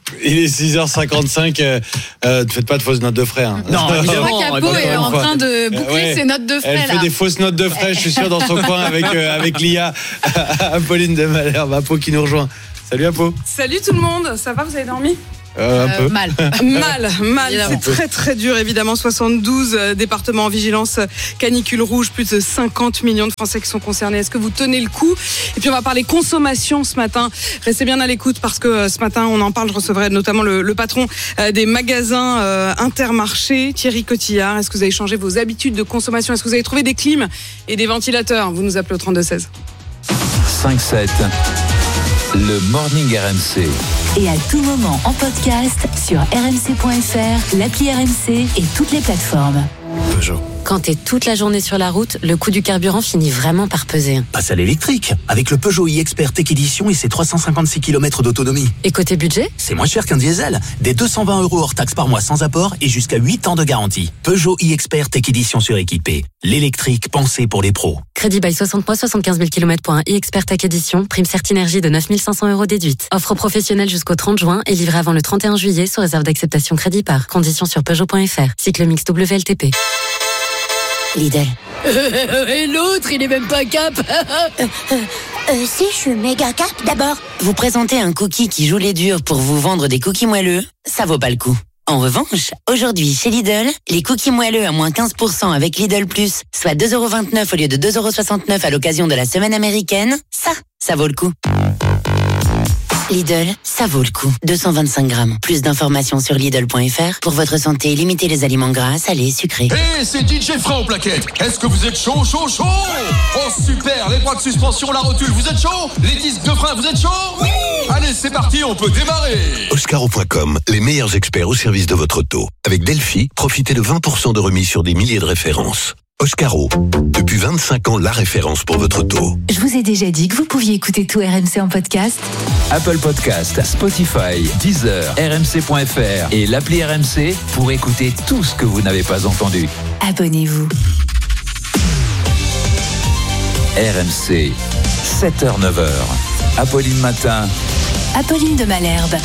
Il est 6h55. Ne faites pas de fausses notes de frais. Hein. Non, Je vois qu'Apo est en train de boucler ses notes de frais. Elle fait des fausses notes de frais, je suis sûr, dans son coin avec Lia, Apolline de Malherbe. Apo qui nous rejoint. Salut Apo. Salut tout le monde, ça va, vous avez dormi ? Un peu. Mal. C'est très très dur évidemment. 72 départements en vigilance canicule rouge, plus de 50 millions de Français qui sont concernés. Est-ce que vous tenez le coup ? Et puis on va parler consommation ce matin. Restez bien à l'écoute parce que ce matin on en parle. Je recevrai notamment le patron des magasins Intermarché, Thierry Cotillard. Est-ce que vous avez changé vos habitudes de consommation ? Est-ce que vous avez trouvé des clims et des ventilateurs ? Vous nous appelez au 3216. 5-7, le Morning RMC. Et à tout moment en podcast sur rmc.fr, l'appli RMC et toutes les plateformes. Peugeot. Quand t'es toute la journée sur la route, le coût du carburant finit vraiment par peser. Passe à l'électrique, avec le Peugeot e-Expert Tech Edition et ses 356 km d'autonomie. Et côté budget ? C'est moins cher qu'un diesel. Des 220 € hors taxe par mois sans apport et jusqu'à 8 ans de garantie. Peugeot e-Expert Tech Edition suréquipé. L'électrique pensé pour les pros. Crédit bail 60 mois, 75 000 km pour un e-Expert Tech Edition. Prime Certinergie de 9 500 € déduite. Offre professionnelle jusqu'au 30 juin et livrée avant le 31 juillet sous réserve d'acceptation crédit par. Conditions sur Peugeot.fr. Cycle mix WLTP. Lidl. Et l'autre, il est même pas cap. Si, je suis méga cap. D'abord, Vous présentez un cookie qui joue les durs pour vous vendre des cookies moelleux, ça vaut pas le coup. En revanche, aujourd'hui chez Lidl, les cookies moelleux à moins 15% avec Lidl Plus, soit 2,29 € au lieu de 2,69 € à l'occasion de la semaine américaine, ça vaut le coup. Lidl, ça vaut le coup. 225 grammes. Plus d'informations sur Lidl.fr. Pour votre santé, limitez les aliments gras, salés, sucrés. Hey, c'est DJ Frein aux plaquettes. Est-ce que vous êtes chaud ? Oh super, les bras de suspension, la rotule, vous êtes chaud ? Les disques de frein, vous êtes chaud ? Oui. Allez, c'est parti, on peut démarrer. Oscaro.com, les meilleurs experts au service de votre auto. Avec Delphi, profitez de 20% de remise sur des milliers de références. Oscaro, depuis 25 ans, la référence pour votre auto. Je vous ai déjà dit que vous pouviez écouter tout RMC en podcast. Apple Podcast, Spotify, Deezer, RMC.fr et l'appli RMC pour écouter tout ce que vous n'avez pas entendu. Abonnez-vous. RMC, 7h-9h. Apolline Matin. Apolline de Malherbe.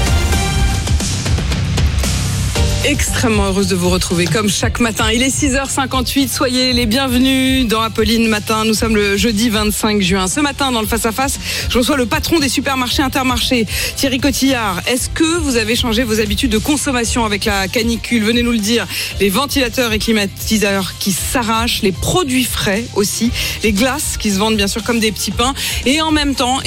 Extrêmement heureuse de vous retrouver comme chaque matin. Il est 6h58, soyez les bienvenus dans Apolline Matin. Nous sommes le jeudi 25 juin. Ce matin, dans le face-à-face, je reçois le patron des supermarchés Intermarché, Thierry Cotillard. Est-ce que vous avez changé vos habitudes de consommation avec la canicule ? Venez nous le dire. Les ventilateurs et climatiseurs qui s'arrachent, les produits frais aussi, les glaces qui se vendent bien sûr comme des petits pains. Et en même temps,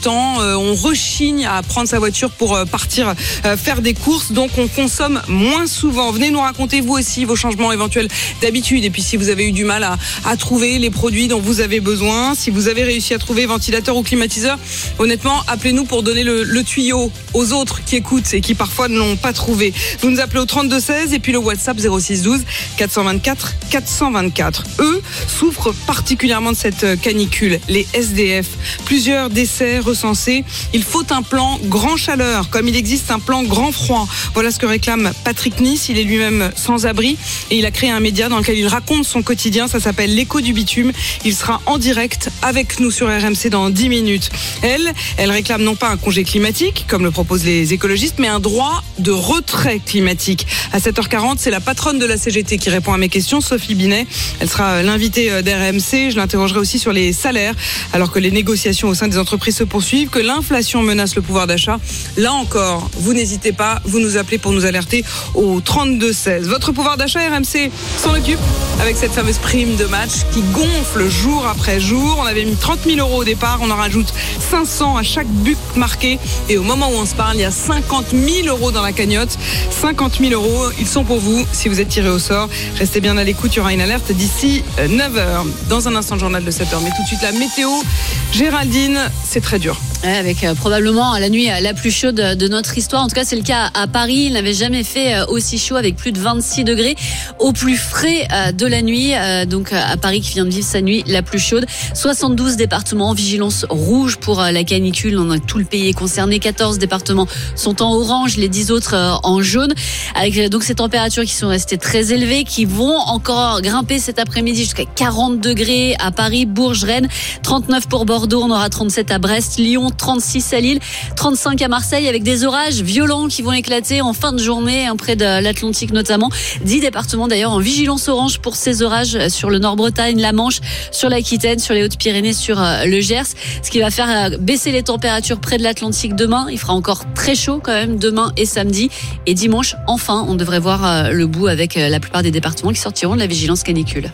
on rechigne à prendre sa voiture pour partir faire des courses. Donc on consomme moins souvent. Venez nous raconter vous aussi vos changements éventuels d'habitude et puis si vous avez eu du mal à trouver les produits dont vous avez besoin, si vous avez réussi à trouver ventilateur ou climatiseur, honnêtement, appelez-nous pour donner le tuyau aux autres qui écoutent et qui parfois ne l'ont pas trouvé. Vous nous appelez au 3216 et puis le WhatsApp 0612 424 424. Eux souffrent particulièrement de cette canicule, les SDF. Plusieurs décès recensés. Il faut un plan grand chaleur, comme il existe un plan grand froid. Voilà ce que réclame Patrick Nice. Il est lui-même sans abri et il a créé un média dans lequel il raconte son quotidien. Ça s'appelle L'écho du bitume. Il sera en direct avec nous sur RMC dans 10 minutes. Elle réclame non pas un congé climatique, comme le proposent les écologistes, mais un droit de retrait climatique. À 7h40, c'est la patronne de la CGT qui répond à mes questions, Sophie Binet. Elle sera l'invitée d'RMC. Je l'interrogerai aussi sur les salaires, alors que les négociations au sein des entreprises se poursuivent, que l'inflation menace le pouvoir d'achat. Là encore, vous n'hésitez pas, vous nous appelez pour nous alerter au 3216. Votre pouvoir d'achat, RMC s'en occupe avec cette fameuse prime de match qui gonfle jour après jour. On avait mis 30 000 € au départ, on en rajoute 500 à chaque but marqué et au moment où on se parle, il y a 50 000 € dans la cagnotte. 50 000 €, ils sont pour vous si vous êtes tiré au sort. Restez bien à l'écoute, il y aura une alerte d'ici 9h. Dans un instant, le journal de 7h, mais tout de suite la météo. Géraldine, c'est très dur. Ouais, avec probablement la nuit la plus chaude de notre histoire. En tout cas, c'est le cas à Paris. Il n'avait jamais fait aussi chaud avec plus de 26 degrés au plus frais de la nuit. Donc à Paris qui vient de vivre sa nuit la plus chaude. 72 départements en vigilance rouge pour la canicule. Tout le pays est concerné. 14 départements sont en orange, les 10 autres en jaune. Avec donc ces températures qui sont restées très élevées, qui vont encore grimper cet après-midi jusqu'à 40 degrés à Paris, Bourges, Rennes. 39 pour Bordeaux. On aura 37 à Brest, Lyon, 36 à Lille, 35 à Marseille, avec des orages violents qui vont éclater en fin de journée, près de l'Atlantique notamment. 10 départements d'ailleurs en vigilance orange pour ces orages sur le Nord-Bretagne, la Manche, sur l'Aquitaine, sur les Hautes-Pyrénées, sur le Gers. Ce qui va faire baisser les températures près de l'Atlantique demain. Il fera encore très chaud quand même demain et samedi. Et dimanche, enfin, on devrait voir le bout avec la plupart des départements qui sortiront de la vigilance canicule.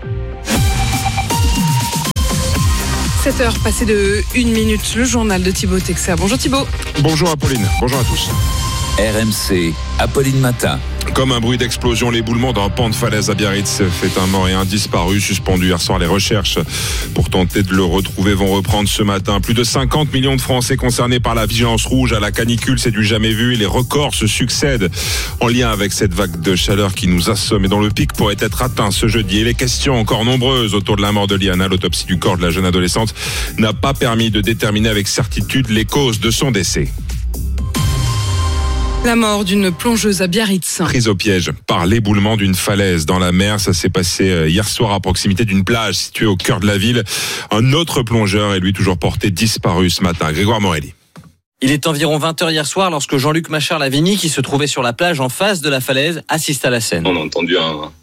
7h passées de 1 minute, le journal de Thibaut Texer. Bonjour Thibaut. Bonjour Apolline, bonjour à tous. RMC, Apolline Matin. Comme un bruit d'explosion, l'éboulement d'un pan de falaise à Biarritz fait un mort et un disparu. Suspendu hier soir, les recherches pour tenter de le retrouver vont reprendre ce matin. Plus de 50 millions de Français concernés par la vigilance rouge à la canicule, c'est du jamais vu et les records se succèdent en lien avec cette vague de chaleur qui nous assomme et dont le pic pourrait être atteint ce jeudi. Et les questions encore nombreuses autour de la mort de Liana. L'autopsie du corps de la jeune adolescente n'a pas permis de déterminer avec certitude les causes de son décès. La mort d'une plongeuse à Biarritz. Prise au piège par l'éboulement d'une falaise dans la mer. Ça s'est passé hier soir à proximité d'une plage située au cœur de la ville. Un autre plongeur est lui toujours porté disparu ce matin. Grégoire Morelli. Il est environ 20h hier soir lorsque Jean-Luc Machard-Lavigny, qui se trouvait sur la plage en face de la falaise, assiste à la scène. On a entendu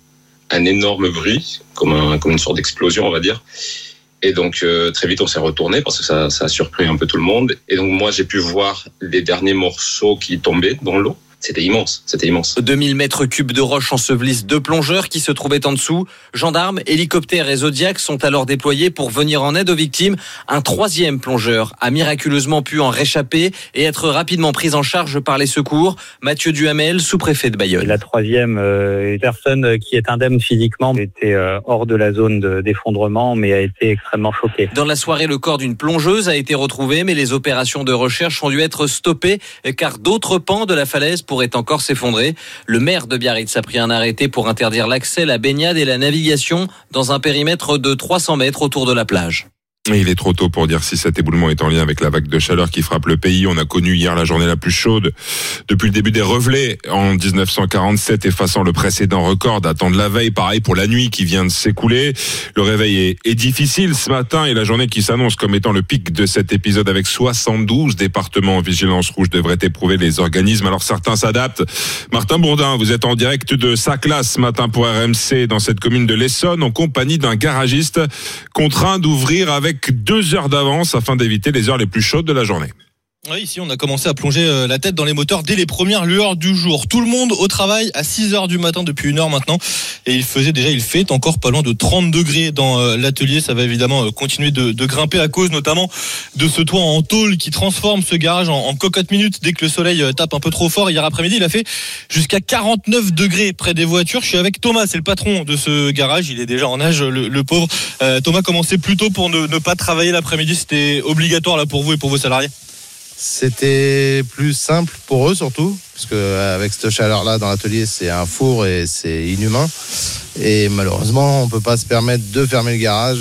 un énorme bruit, comme une sorte d'explosion, on va dire. Et donc très vite on s'est retourné parce que ça a surpris un peu tout le monde. Et donc moi j'ai pu voir les derniers morceaux qui tombaient dans l'eau. C'était immense. 2000 mètres cubes de roches ensevelissent 2 plongeurs qui se trouvaient en dessous. Gendarmes, hélicoptères et Zodiac sont alors déployés pour venir en aide aux victimes. Un 3e plongeur a miraculeusement pu en réchapper et être rapidement pris en charge par les secours. Mathieu Duhamel, sous-préfet de Bayonne. La 3e personne qui est indemne physiquement était hors de la zone d'effondrement, mais a été extrêmement choquée. Dans la soirée, le corps d'une plongeuse a été retrouvé, mais les opérations de recherche ont dû être stoppées car d'autres pans de la falaise pourrait encore s'effondrer. Le maire de Biarritz a pris un arrêté pour interdire l'accès, la baignade et la navigation dans un périmètre de 300 mètres autour de la plage. Et il est trop tôt pour dire si cet éboulement est en lien avec la vague de chaleur qui frappe le pays. On a connu hier la journée la plus chaude depuis le début des revelets en 1947, effaçant le précédent record datant de la veille. Pareil pour la nuit qui vient de s'écouler. Le réveil est difficile ce matin et la journée qui s'annonce comme étant le pic de cet épisode avec 72 départements en vigilance rouge devrait éprouver les organismes. Alors certains s'adaptent. Martin Bourdin, vous êtes en direct de Saclas ce matin pour RMC dans cette commune de l'Essonne en compagnie d'un garagiste contraint d'ouvrir avec 2 heures d'avance afin d'éviter les heures les plus chaudes de la journée. Oui, ici on a commencé à plonger la tête dans les moteurs dès les premières lueurs du jour. Tout le monde au travail à 6h du matin depuis 1 heure maintenant. Et il fait encore pas loin de 30 degrés dans l'atelier. Ça va évidemment continuer de grimper à cause notamment de ce toit en tôle qui transforme ce garage en cocotte minute dès que le soleil tape un peu trop fort. Hier après-midi, il a fait jusqu'à 49 degrés près des voitures. Je suis avec Thomas, c'est le patron de ce garage. Il est déjà en âge, le pauvre. Thomas commençait plus tôt pour ne pas travailler l'après-midi. C'était obligatoire là pour vous et pour vos salariés? C'était plus simple pour eux surtout, parce que avec cette chaleur-là dans l'atelier, c'est un four et c'est inhumain. Et malheureusement, on peut pas se permettre de fermer le garage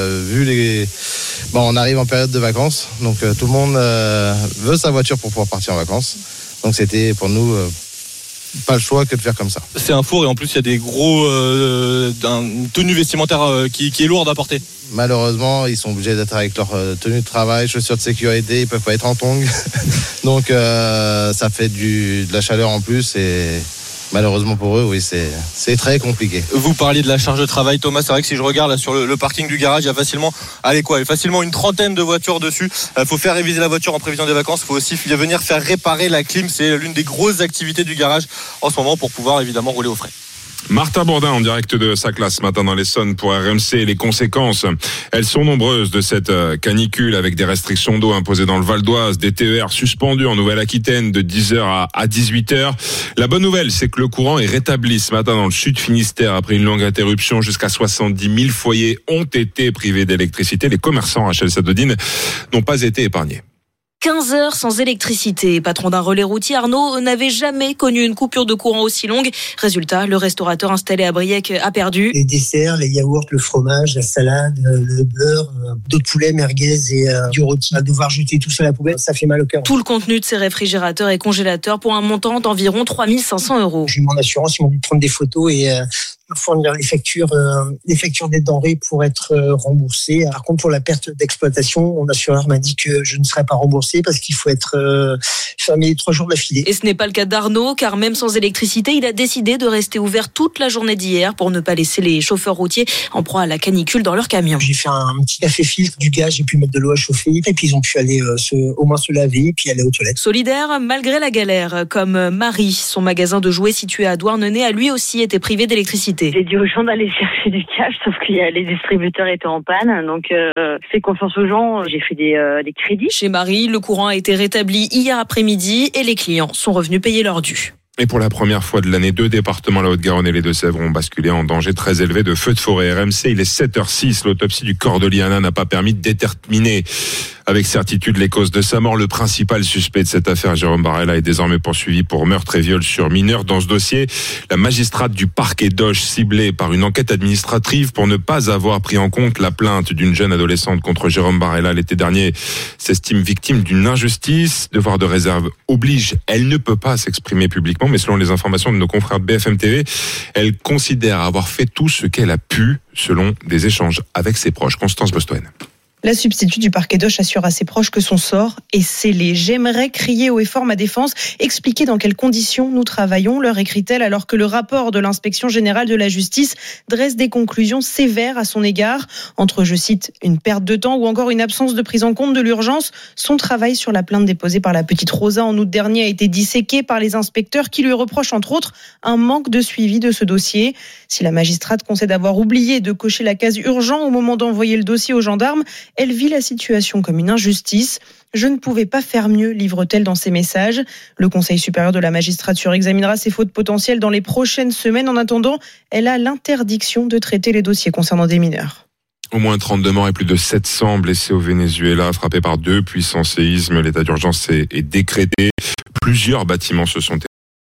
on arrive en période de vacances, donc tout le monde veut sa voiture pour pouvoir partir en vacances. Donc c'était pour nous pas le choix que de faire comme ça. C'est un four et en plus il y a des gros une tenue vestimentaire qui est lourde à porter. Malheureusement, ils sont obligés d'être avec leur tenue de travail, chaussures de sécurité, ils peuvent pas être en tongs. Donc ça fait de la chaleur en plus et malheureusement pour eux, oui, c'est très compliqué. Vous parliez de la charge de travail, Thomas. C'est vrai que si je regarde là, sur le parking du garage, il y a facilement une trentaine de voitures dessus. Faut faire réviser la voiture en prévision des vacances. Faut aussi venir faire réparer la clim. C'est l'une des grosses activités du garage en ce moment pour pouvoir évidemment rouler au frais. Martin Bourdin en direct de Saclas ce matin dans l'Essonne pour RMC. Les conséquences, elles sont nombreuses de cette canicule avec des restrictions d'eau imposées dans le Val d'Oise, des TER suspendus en Nouvelle-Aquitaine de 10h à 18h. La bonne nouvelle, c'est que le courant est rétabli ce matin dans le sud Finistère après une longue interruption. Jusqu'à 70 000 foyers ont été privés d'électricité. Les commerçants, Rachel Sadodine, n'ont pas été épargnés. 15 heures sans électricité. Patron d'un relais routier, Arnaud n'avait jamais connu une coupure de courant aussi longue. Résultat, le restaurateur installé à Briec a perdu. Les desserts, les yaourts, le fromage, la salade, le beurre, d'autres poulets, merguez et du rôti. À devoir jeter tout ça à la poubelle, ça fait mal au cœur. Tout le contenu de ces réfrigérateurs et congélateurs pour un montant d'environ 3 500 €. J'ai eu mon assurance, ils m'ont dit de prendre des photos et fournir les factures des denrées pour être remboursées. Par contre, pour la perte d'exploitation, mon assureur m'a dit que je ne serais pas remboursé parce qu'il faut être fermé 3 jours d'affilée. Et ce n'est pas le cas d'Arnaud, car même sans électricité, il a décidé de rester ouvert toute la journée d'hier pour ne pas laisser les chauffeurs routiers en proie à la canicule dans leur camion. J'ai fait un petit café filtre, du gaz, j'ai pu mettre de l'eau à chauffer et puis ils ont pu aller au moins se laver et puis aller aux toilettes. Solidaire malgré la galère, comme Marie, son magasin de jouets situé à Douarnenez a lui aussi été privé d'électricité. J'ai dit aux gens d'aller chercher du cash, sauf que les distributeurs étaient en panne, donc fais confiance aux gens, j'ai fait des crédits. Chez Marie, le courant a été rétabli hier après-midi et les clients sont revenus payer leur dû. Et pour la première fois de l'année, 2 départements, la Haute-Garonne et les Deux-Sèvres, ont basculé en danger très élevé de feux de forêt. RMC, il est 7h06. L'autopsie du corps de Liana n'a pas permis de déterminer avec certitude les causes de sa mort. Le principal suspect de cette affaire, Jérôme Barella, est désormais poursuivi pour meurtre et viol sur mineur. Dans ce dossier, la magistrate du parquet d'Auch, ciblée par une enquête administrative pour ne pas avoir pris en compte la plainte d'une jeune adolescente contre Jérôme Barella l'été dernier, s'estime victime d'une injustice. Devoir de réserve oblige. Elle ne peut pas s'exprimer publiquement, mais selon les informations de nos confrères de BFM TV, elle considère avoir fait tout ce qu'elle a pu, selon des échanges avec ses proches. Constance Bostoine. La substitut du parquet d'Auch assure à ses proches que son sort est scellé. J'aimerais crier haut et fort ma défense, expliquer dans quelles conditions nous travaillons, leur écrit-elle, alors que le rapport de l'inspection générale de la justice dresse des conclusions sévères à son égard. Entre, je cite, une perte de temps ou encore une absence de prise en compte de l'urgence, son travail sur la plainte déposée par la petite Rosa en août dernier a été disséqué par les inspecteurs qui lui reprochent entre autres un manque de suivi de ce dossier. Si la magistrate concède avoir oublié de cocher la case urgent au moment d'envoyer le dossier aux gendarmes, elle vit la situation comme une injustice. Je ne pouvais pas faire mieux, livre-t-elle dans ses messages. Le Conseil supérieur de la magistrature examinera ses fautes potentielles dans les prochaines semaines. En attendant, elle a l'interdiction de traiter les dossiers concernant des mineurs. Au moins 32 morts et plus de 700 blessés au Venezuela, frappés par 2 puissants séismes. L'état d'urgence est décrété. Plusieurs bâtiments se sont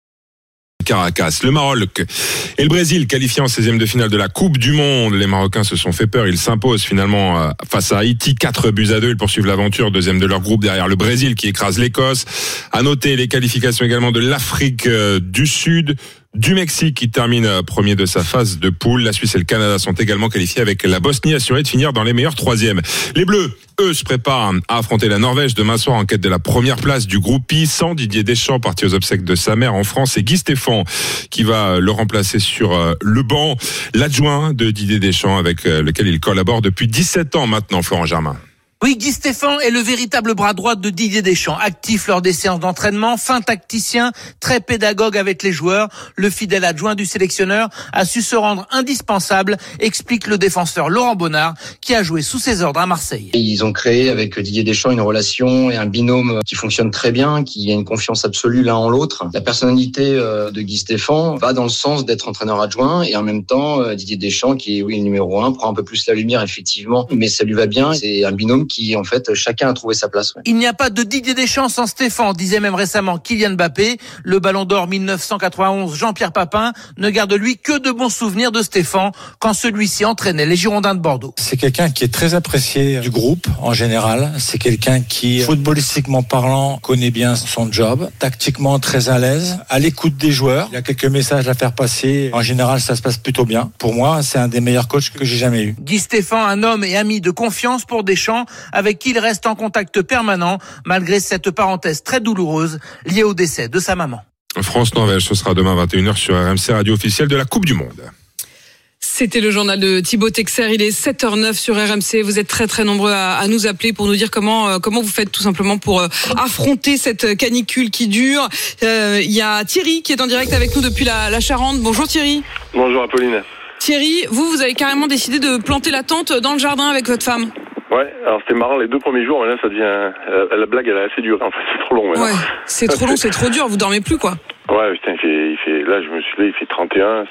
Caracas. Le Maroc et le Brésil qualifiés en 16e de finale de la Coupe du Monde. Les Marocains se sont fait peur. Ils s'imposent finalement face à Haïti. 4-2. Ils poursuivent l'aventure. 2e de leur groupe derrière le Brésil qui écrase l'Écosse. À noter les qualifications également de l'Afrique du Sud, du Mexique qui termine premier de sa phase de poule. La Suisse et le Canada sont également qualifiés avec la Bosnie assurée de finir dans les meilleurs 3e. Les Bleus, eux, se préparent à affronter la Norvège demain soir en quête de la première place du groupe I, sans Didier Deschamps, parti aux obsèques de sa mère en France, et Guy Stéphane qui va le remplacer sur le banc. L'adjoint de Didier Deschamps avec lequel il collabore depuis 17 ans maintenant, Florent Germain. Oui, Guy Stéphane est le véritable bras droit de Didier Deschamps, actif lors des séances d'entraînement, fin tacticien, très pédagogue avec les joueurs. Le fidèle adjoint du sélectionneur a su se rendre indispensable, explique le défenseur Laurent Bonnard, qui a joué sous ses ordres à Marseille. Ils ont créé avec Didier Deschamps une relation et un binôme qui fonctionne très bien, qui a une confiance absolue l'un en l'autre. La personnalité de Guy Stéphane va dans le sens d'être entraîneur adjoint et en même temps Didier Deschamps, qui est le numéro 1, prend un peu plus la lumière effectivement, mais ça lui va bien. C'est un binôme qui, en fait, chacun a trouvé sa place. Ouais. Il n'y a pas de Didier Deschamps sans Stéphane, disait même récemment Kylian Mbappé. Le Ballon d'Or 1991, Jean-Pierre Papin, ne garde lui que de bons souvenirs de Stéphane quand celui-ci entraînait les Girondins de Bordeaux. C'est quelqu'un qui est très apprécié du groupe en général. C'est quelqu'un qui, footballistiquement parlant, connaît bien son job, tactiquement très à l'aise, à l'écoute des joueurs. Il y a quelques messages à faire passer. En général, ça se passe plutôt bien. Pour moi, c'est un des meilleurs coachs que j'ai jamais eu. Guy Stéphane, un homme et ami de confiance pour Deschamps, avec qui il reste en contact permanent, malgré cette parenthèse très douloureuse liée au décès de sa maman. France-Norvège, ce sera demain 21h sur RMC, radio officielle de la Coupe du Monde. C'était le journal de Thibaut Texer. Il est 7h09 sur RMC. Vous êtes très très nombreux à nous appeler pour nous dire comment vous faites tout simplement pour affronter cette canicule qui dure. Il y a Thierry qui est en direct avec nous depuis la Charente. Bonjour Thierry. Bonjour Apolline. Thierry, vous avez carrément décidé de planter la tente dans le jardin avec votre femme. Ouais, alors c'était marrant les 2 premiers jours, mais là ça devient... la blague elle est assez dure, en fait c'est trop long. Ouais, c'est trop long, c'est trop dur, vous dormez plus quoi. Ouais, putain, il fait là je me suis levé, il fait 31,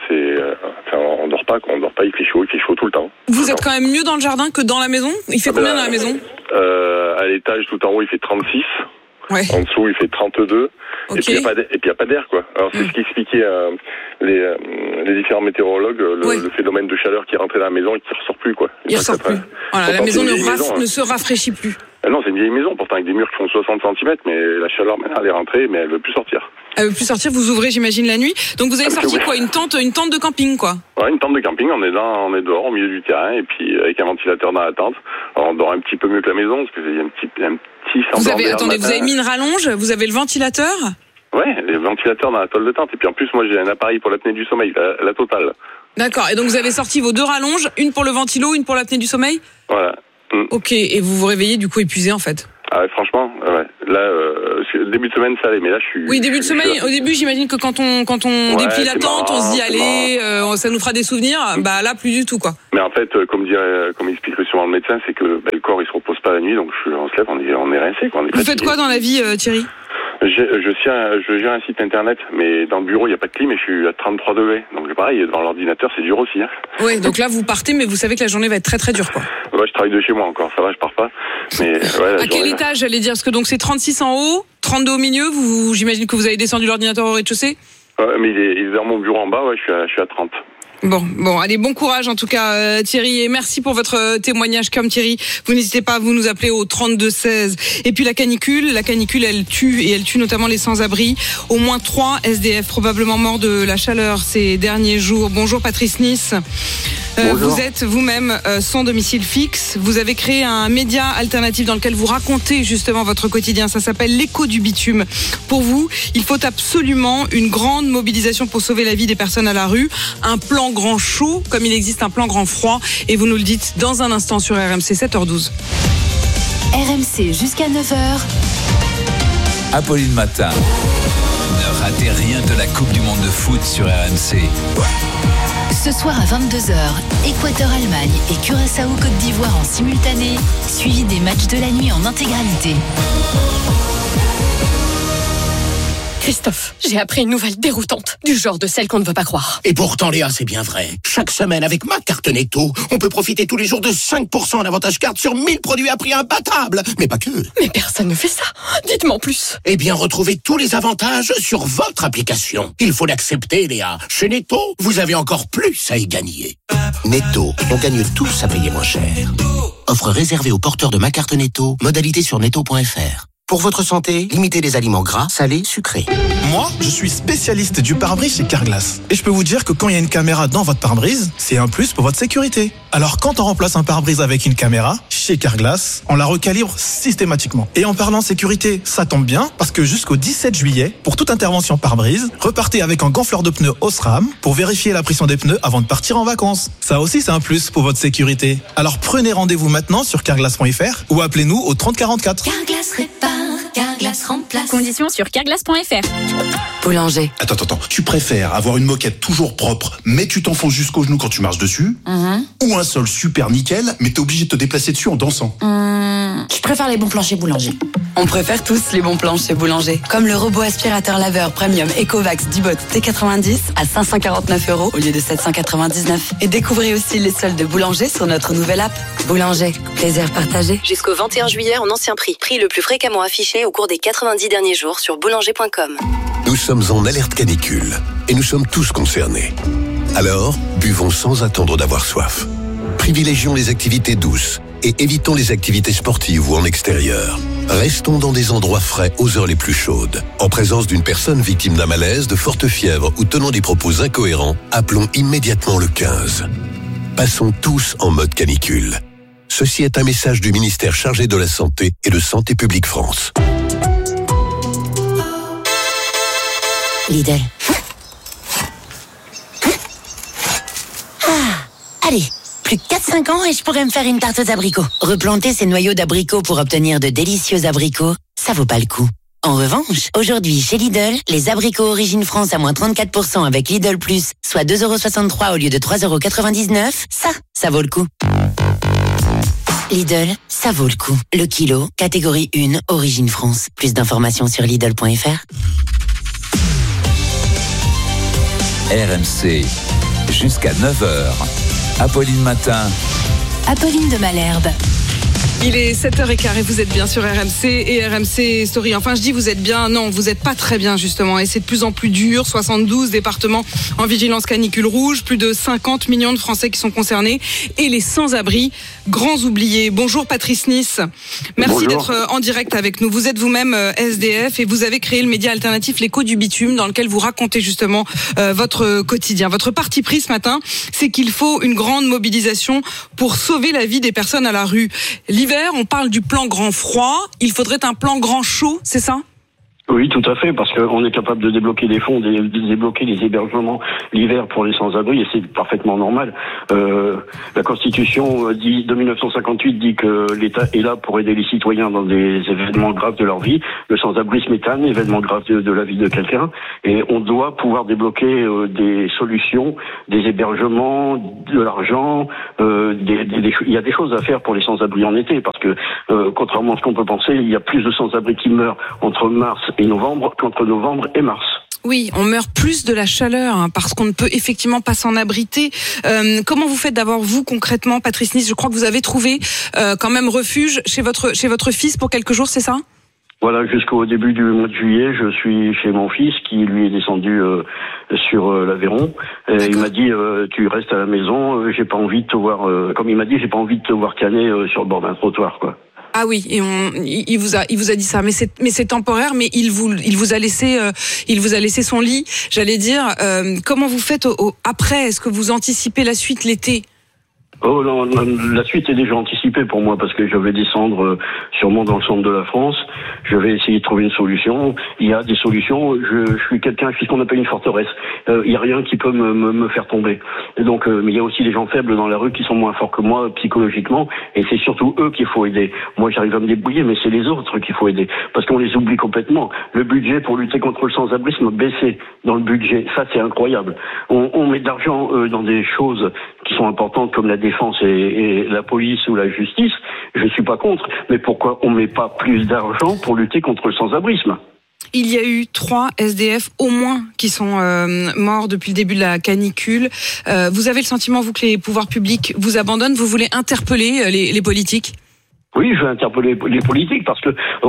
on dort pas, il fait chaud tout le temps. Vous êtes quand même mieux dans le jardin que dans la maison ? Il fait combien dans la maison ? À l'étage tout en haut il fait 36. Ouais. En dessous, il fait 32. Okay. Et puis, il n'y a pas d'air, quoi. Alors, c'est ce qu'expliquaient les différents météorologues, le phénomène de chaleur qui est rentré dans la maison et qui ne ressort plus, quoi. Il ne ressort plus. Voilà, la maison ne se rafraîchit plus. Non, c'est une vieille maison, pourtant, avec des murs qui font 60 cm, mais la chaleur, maintenant, elle est rentrée, mais elle ne veut plus sortir. Elle veut plus sortir, vous ouvrez, j'imagine, la nuit. Donc vous avez sorti quoi, une tente de camping, quoi? Ouais, une tente de camping, on est dehors, au milieu du terrain, et puis avec un ventilateur dans la tente. Alors on dort un petit peu mieux que la maison, parce qu'il y a un petit vous avez mis une rallonge, vous avez le ventilateur? Ouais, les ventilateurs dans la toile de tente. Et puis en plus, moi j'ai un appareil pour l'apnée du sommeil, la totale. D'accord, et donc vous avez sorti vos 2 rallonges, une pour le ventilo, une pour l'apnée du sommeil? Voilà. Ok, et vous vous réveillez du coup épuisé en fait? Ah ouais, franchement, ouais. Là, début de semaine ça allait, mais là je suis... Oui, début de semaine, au début j'imagine que quand on déplie la tente, on se dit allez, ça nous fera des souvenirs, bah là plus du tout quoi. Mais en fait, comme expliquerait souvent le médecin, c'est que le corps il se repose pas la nuit, donc on se lève, on est rincé quoi. Vous faites quoi dans la vie Thierry? Je gère un site internet, mais dans le bureau il n'y a pas de clim et je suis à 33 degrés. Donc pareil, devant l'ordinateur c'est dur aussi. Hein. Oui, donc là vous partez, mais vous savez que la journée va être très très dure quoi. Ouais, je travaille de chez moi encore, ça va, je pars pas. Mais ouais, à quel étage j'allais dire? Parce que donc c'est 36 en haut, 32 au milieu. J'imagine que vous avez descendu l'ordinateur au rez-de-chaussée. Mais il est dans mon bureau en bas. Ouais, je suis à 30. Bon, allez, bon courage en tout cas Thierry, et merci pour votre témoignage. Comme Thierry, vous n'hésitez pas à vous nous appeler au 32-16. Et puis la canicule elle tue, et elle tue notamment les sans-abri. Au moins 3 SDF probablement morts de la chaleur ces derniers jours. Bonjour Patrice Nice. Vous êtes vous-même sans domicile fixe. Vous avez créé un média alternatif dans lequel vous racontez justement votre quotidien. Ça s'appelle l'Écho du bitume. Pour vous, il faut absolument une grande mobilisation pour sauver la vie des personnes à la rue. Un plan grand chaud, comme il existe un plan grand froid. Et vous nous le dites dans un instant sur RMC, 7h12. RMC jusqu'à 9h. Apolline Matin. Ne ratez rien de la Coupe du Monde de foot sur RMC. Ce soir à 22h, Équateur-Allemagne et Curaçao-Côte d'Ivoire en simultané, suivi des matchs de la nuit en intégralité. Christophe, j'ai appris une nouvelle déroutante, du genre de celle qu'on ne veut pas croire. Et pourtant, Léa, c'est bien vrai. Chaque semaine, avec ma carte Netto, on peut profiter tous les jours de 5% en avantage carte sur 1000 produits à prix imbattable. Mais pas que. Mais personne ne fait ça. Dites-moi en plus. Eh bien, retrouvez tous les avantages sur votre application. Il faut l'accepter, Léa. Chez Netto, vous avez encore plus à y gagner. Netto, on gagne tous à payer moins cher. Offre réservée aux porteurs de ma carte Netto. Modalité sur netto.fr. Pour votre santé, limitez les aliments gras, salés, sucrés. Moi, je suis spécialiste du pare-brise chez Carglass. Et je peux vous dire que quand il y a une caméra dans votre pare-brise, c'est un plus pour votre sécurité. Alors quand on remplace un pare-brise avec une caméra, chez Carglass, on la recalibre systématiquement. Et en parlant sécurité, ça tombe bien, parce que jusqu'au 17 juillet, pour toute intervention pare-brise, repartez avec un gonfleur de pneus Osram pour vérifier la pression des pneus avant de partir en vacances. Ça aussi, c'est un plus pour votre sécurité. Alors prenez rendez-vous maintenant sur carglass.fr ou appelez-nous au 3044. Carglass répare, Carglass remplace. Conditions sur carglass.fr. Boulanger. Attends. Tu préfères avoir une moquette toujours propre, mais tu t'enfonces jusqu'au genou quand tu marches dessus, ou un sol super nickel, mais t'es obligé de te déplacer dessus en dansant? Je préfère les bons plans chez Boulanger. On préfère tous les bons plans chez Boulanger. Comme le robot aspirateur laveur premium Ecovacs Dibot T90 à 549 € au lieu de 799. Et découvrez aussi les soldes de Boulanger sur notre nouvelle app. Boulanger, plaisir partagé. Jusqu'au 21 juillet en ancien prix. Prix le plus fréquemment affiché au cours des 90 derniers jours sur boulanger.com. Nous sommes en alerte canicule et nous sommes tous concernés. Alors, buvons sans attendre d'avoir soif. Privilégions les activités douces et évitons les activités sportives ou en extérieur. Restons dans des endroits frais aux heures les plus chaudes. En présence d'une personne victime d'un malaise, de forte fièvre ou tenant des propos incohérents, appelons immédiatement le 15. Passons tous en mode canicule. Ceci est un message du ministère chargé de la Santé et de Santé publique France. Lidl. Allez, plus que 4-5 ans et je pourrais me faire une tarte aux abricots. Replanter ces noyaux d'abricots pour obtenir de délicieux abricots, ça vaut pas le coup. En revanche, aujourd'hui chez Lidl, les abricots Origine France à moins 34% avec Lidl Plus, soit 2,63 € au lieu de 3,99 €, ça vaut le coup. Lidl, ça vaut le coup. Le kilo, catégorie 1, Origine France. Plus d'informations sur Lidl.fr. RMC, jusqu'à 9h. Apolline Matin. Apolline de Malherbe. Il est 7h15 et vous êtes bien sur RMC et RMC Story. Enfin, je dis vous êtes bien, non, vous n'êtes pas très bien justement. Et c'est de plus en plus dur. 72 départements en vigilance canicule rouge, plus de 50 millions de Français qui sont concernés. Et les sans-abri, grands oubliés. Bonjour Patrice Nice. Merci d'être en direct avec nous. Vous êtes vous-même SDF et vous avez créé le média alternatif L'écho du bitume dans lequel vous racontez justement votre quotidien. Votre parti pris ce matin, c'est qu'il faut une grande mobilisation pour sauver la vie des personnes à la rue. L'hiver, on parle du plan grand froid. Il faudrait un plan grand chaud, c'est ça ? Oui, tout à fait, parce qu'on est capable de débloquer des fonds, de débloquer les hébergements l'hiver pour les sans-abri, et c'est parfaitement normal. La Constitution de 1958 dit que l'État est là pour aider les citoyens dans des événements graves de leur vie. Le sans-abrisme est un événement grave de la vie de quelqu'un, et on doit pouvoir débloquer des solutions, des hébergements, de l'argent. Il y a des choses à faire pour les sans-abri en été, parce que contrairement à ce qu'on peut penser, il y a plus de sans-abri qui meurent entre mars et novembre qu'entre novembre et mars. Oui, on meurt plus de la chaleur parce qu'on ne peut effectivement pas s'en abriter. Comment vous faites d'abord, vous, concrètement, Patrice Nice ? Je crois que vous avez trouvé quand même refuge chez votre fils pour quelques jours, c'est ça ? Voilà, jusqu'au début du mois de juillet, je suis chez mon fils qui, lui, est descendu sur l'Aveyron. Il m'a dit, tu restes à la maison, j'ai pas envie de te voir... comme il m'a dit, j'ai pas envie de te voir caner sur le bord d'un trottoir, quoi. Ah oui, et il vous a dit ça, mais c'est temporaire, mais il vous a laissé son lit. J'allais dire, comment vous faites après ? Est-ce que vous anticipez la suite l'été ? Oh non, la suite est déjà anticipée pour moi parce que je vais descendre sûrement dans le centre de la France. Je vais essayer de trouver une solution. Il y a des solutions. Je suis ce qu'on appelle une forteresse. Il y a rien qui peut me faire tomber. Et donc, mais il y a aussi des gens faibles dans la rue qui sont moins forts que moi psychologiquement. Et c'est surtout eux qu'il faut aider. Moi, j'arrive à me débrouiller, mais c'est les autres qu'il faut aider parce qu'on les oublie complètement. Le budget pour lutter contre le sans-abrisme a baissé dans le budget. Ça, c'est incroyable. On met de l'argent dans des choses qui sont importantes comme la défense et la police ou la justice, je suis pas contre. Mais pourquoi on met pas plus d'argent pour lutter contre le sans-abrisme ? Il y a eu 3 SDF au moins qui sont morts depuis le début de la canicule. Vous avez le sentiment, vous, que les pouvoirs publics vous abandonnent ? Vous voulez interpeller les politiques ? Oui, je vais interpeller les politiques parce que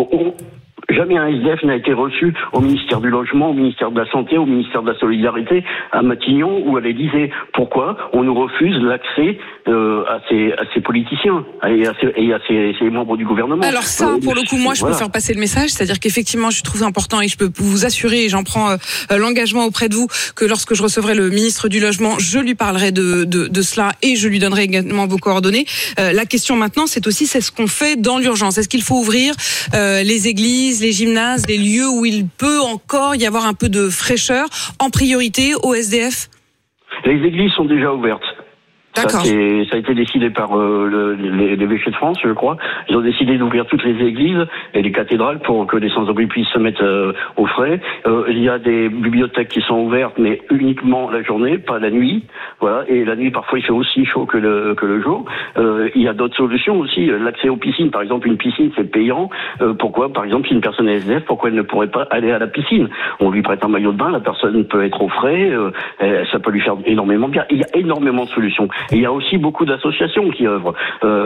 jamais un SDF n'a été reçu au ministère du Logement, au ministère de la Santé, au ministère de la Solidarité, à Matignon ou à l'Élysée. Pourquoi on nous refuse l'accès à ces politiciens et à ces membres du gouvernement ? Alors ça, pour le coup, moi, je peux faire passer le message, c'est-à-dire qu'effectivement, je trouve important et je peux vous assurer, et j'en prends l'engagement auprès de vous, que lorsque je recevrai le ministre du Logement, je lui parlerai de cela et je lui donnerai également vos coordonnées. La question maintenant, c'est ce qu'on fait dans l'urgence. Est-ce qu'il faut ouvrir les églises, les gymnases, les lieux où il peut encore y avoir un peu de fraîcheur, en priorité au SDF ? Les églises sont déjà ouvertes. D'accord. Ça a été décidé par l'évêché de France, je crois. Ils ont décidé d'ouvrir toutes les églises et les cathédrales pour que les sans-abri puissent se mettre au frais. Il y a des bibliothèques qui sont ouvertes, mais uniquement la journée, pas la nuit. Voilà. Et la nuit, parfois, il fait aussi chaud que le jour. Il y a d'autres solutions aussi. L'accès aux piscines, par exemple, une piscine, c'est payant. Pourquoi, par exemple, si une personne est SDF, pourquoi elle ne pourrait pas aller à la piscine ? On lui prête un maillot de bain, la personne peut être au frais. Ça peut lui faire énormément bien. Il y a énormément de solutions. Et il y a aussi beaucoup d'associations qui œuvrent.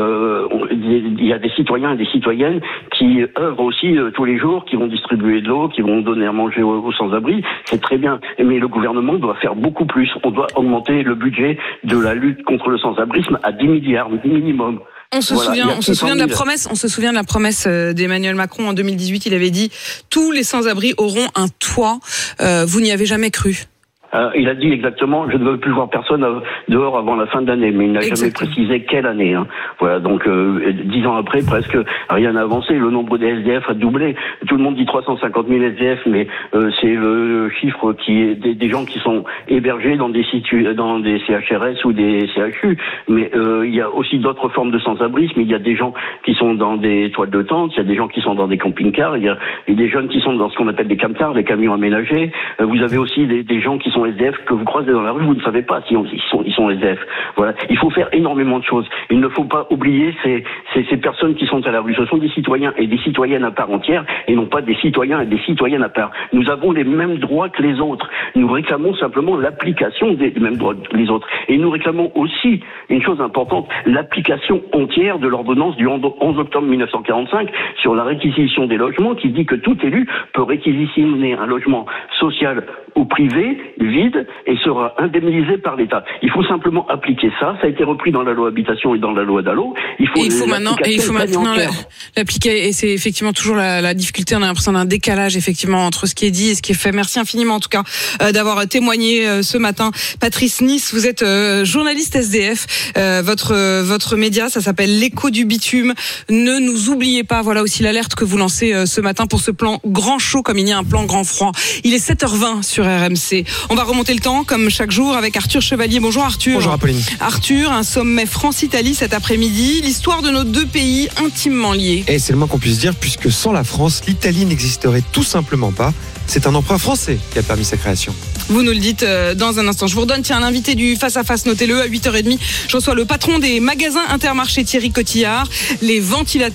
Il y a des citoyens et des citoyennes qui œuvrent aussi tous les jours, qui vont distribuer de l'eau, qui vont donner à manger aux sans-abri. C'est très bien. Mais le gouvernement doit faire beaucoup plus. On doit augmenter le budget de la lutte contre le sans-abrisme à 10 milliards minimum. On se souvient de la promesse d'Emmanuel Macron en 2018. Il avait dit tous les sans-abri auront un toit. Vous n'y avez jamais cru? Il a dit exactement, je ne veux plus voir personne dehors avant la fin de l'année, mais il n'a jamais précisé quelle année. Voilà, donc 10 ans après, presque rien n'a avancé. Le nombre des SDF a doublé. Tout le monde dit 350 000 SDF, mais c'est le chiffre qui est des gens qui sont hébergés dans des CHRS ou des CHU. Mais il y a aussi d'autres formes de sans-abrisme. Il y a des gens qui sont dans des toiles de tente, il y a des gens qui sont dans des camping-cars, il y a des jeunes qui sont dans ce qu'on appelle des camtars, des camions aménagés. Vous avez aussi des gens qui sont SDF que vous croisez dans la rue, vous ne savez pas s'ils sont SDF. Voilà. Il faut faire énormément de choses. Il ne faut pas oublier ces personnes qui sont à la rue. Ce sont des citoyens et des citoyennes à part entière et non pas des citoyens et des citoyennes à part. Nous avons les mêmes droits que les autres. Nous réclamons simplement l'application des mêmes droits que les autres. Et nous réclamons aussi, une chose importante, l'application entière de l'ordonnance du 11 octobre 1945 sur la réquisition des logements qui dit que tout élu peut réquisitionner un logement social ou privé, vide, et sera indemnisé par l'État. Il faut simplement appliquer ça. Ça a été repris dans la loi Habitation et dans la loi Dallot. Il faut maintenant l'appliquer. Et c'est effectivement toujours la difficulté. On a l'impression d'un décalage effectivement entre ce qui est dit et ce qui est fait. Merci infiniment en tout cas d'avoir témoigné ce matin. Patrice Nice, vous êtes journaliste SDF. Votre média, ça s'appelle L'Écho du Bitume. Ne nous oubliez pas. Voilà aussi l'alerte que vous lancez ce matin pour ce plan grand chaud comme il y a un plan grand froid. Il est 7h20 sur RMC. On va remonter le temps comme chaque jour avec Arthur Chevalier. Bonjour Arthur. Bonjour Apolline. Arthur, un sommet France-Italie cet après-midi. L'histoire de nos deux pays intimement liés. Et c'est le moins qu'on puisse dire puisque sans la France, l'Italie n'existerait tout simplement pas. C'est un emprunt français qui a permis sa création. Vous nous le dites dans un instant. Je vous redonne, l'invité du face-à-face, notez-le, à 8h30. Je reçois le patron des magasins Intermarché, Thierry Cotillard. Les ventilateurs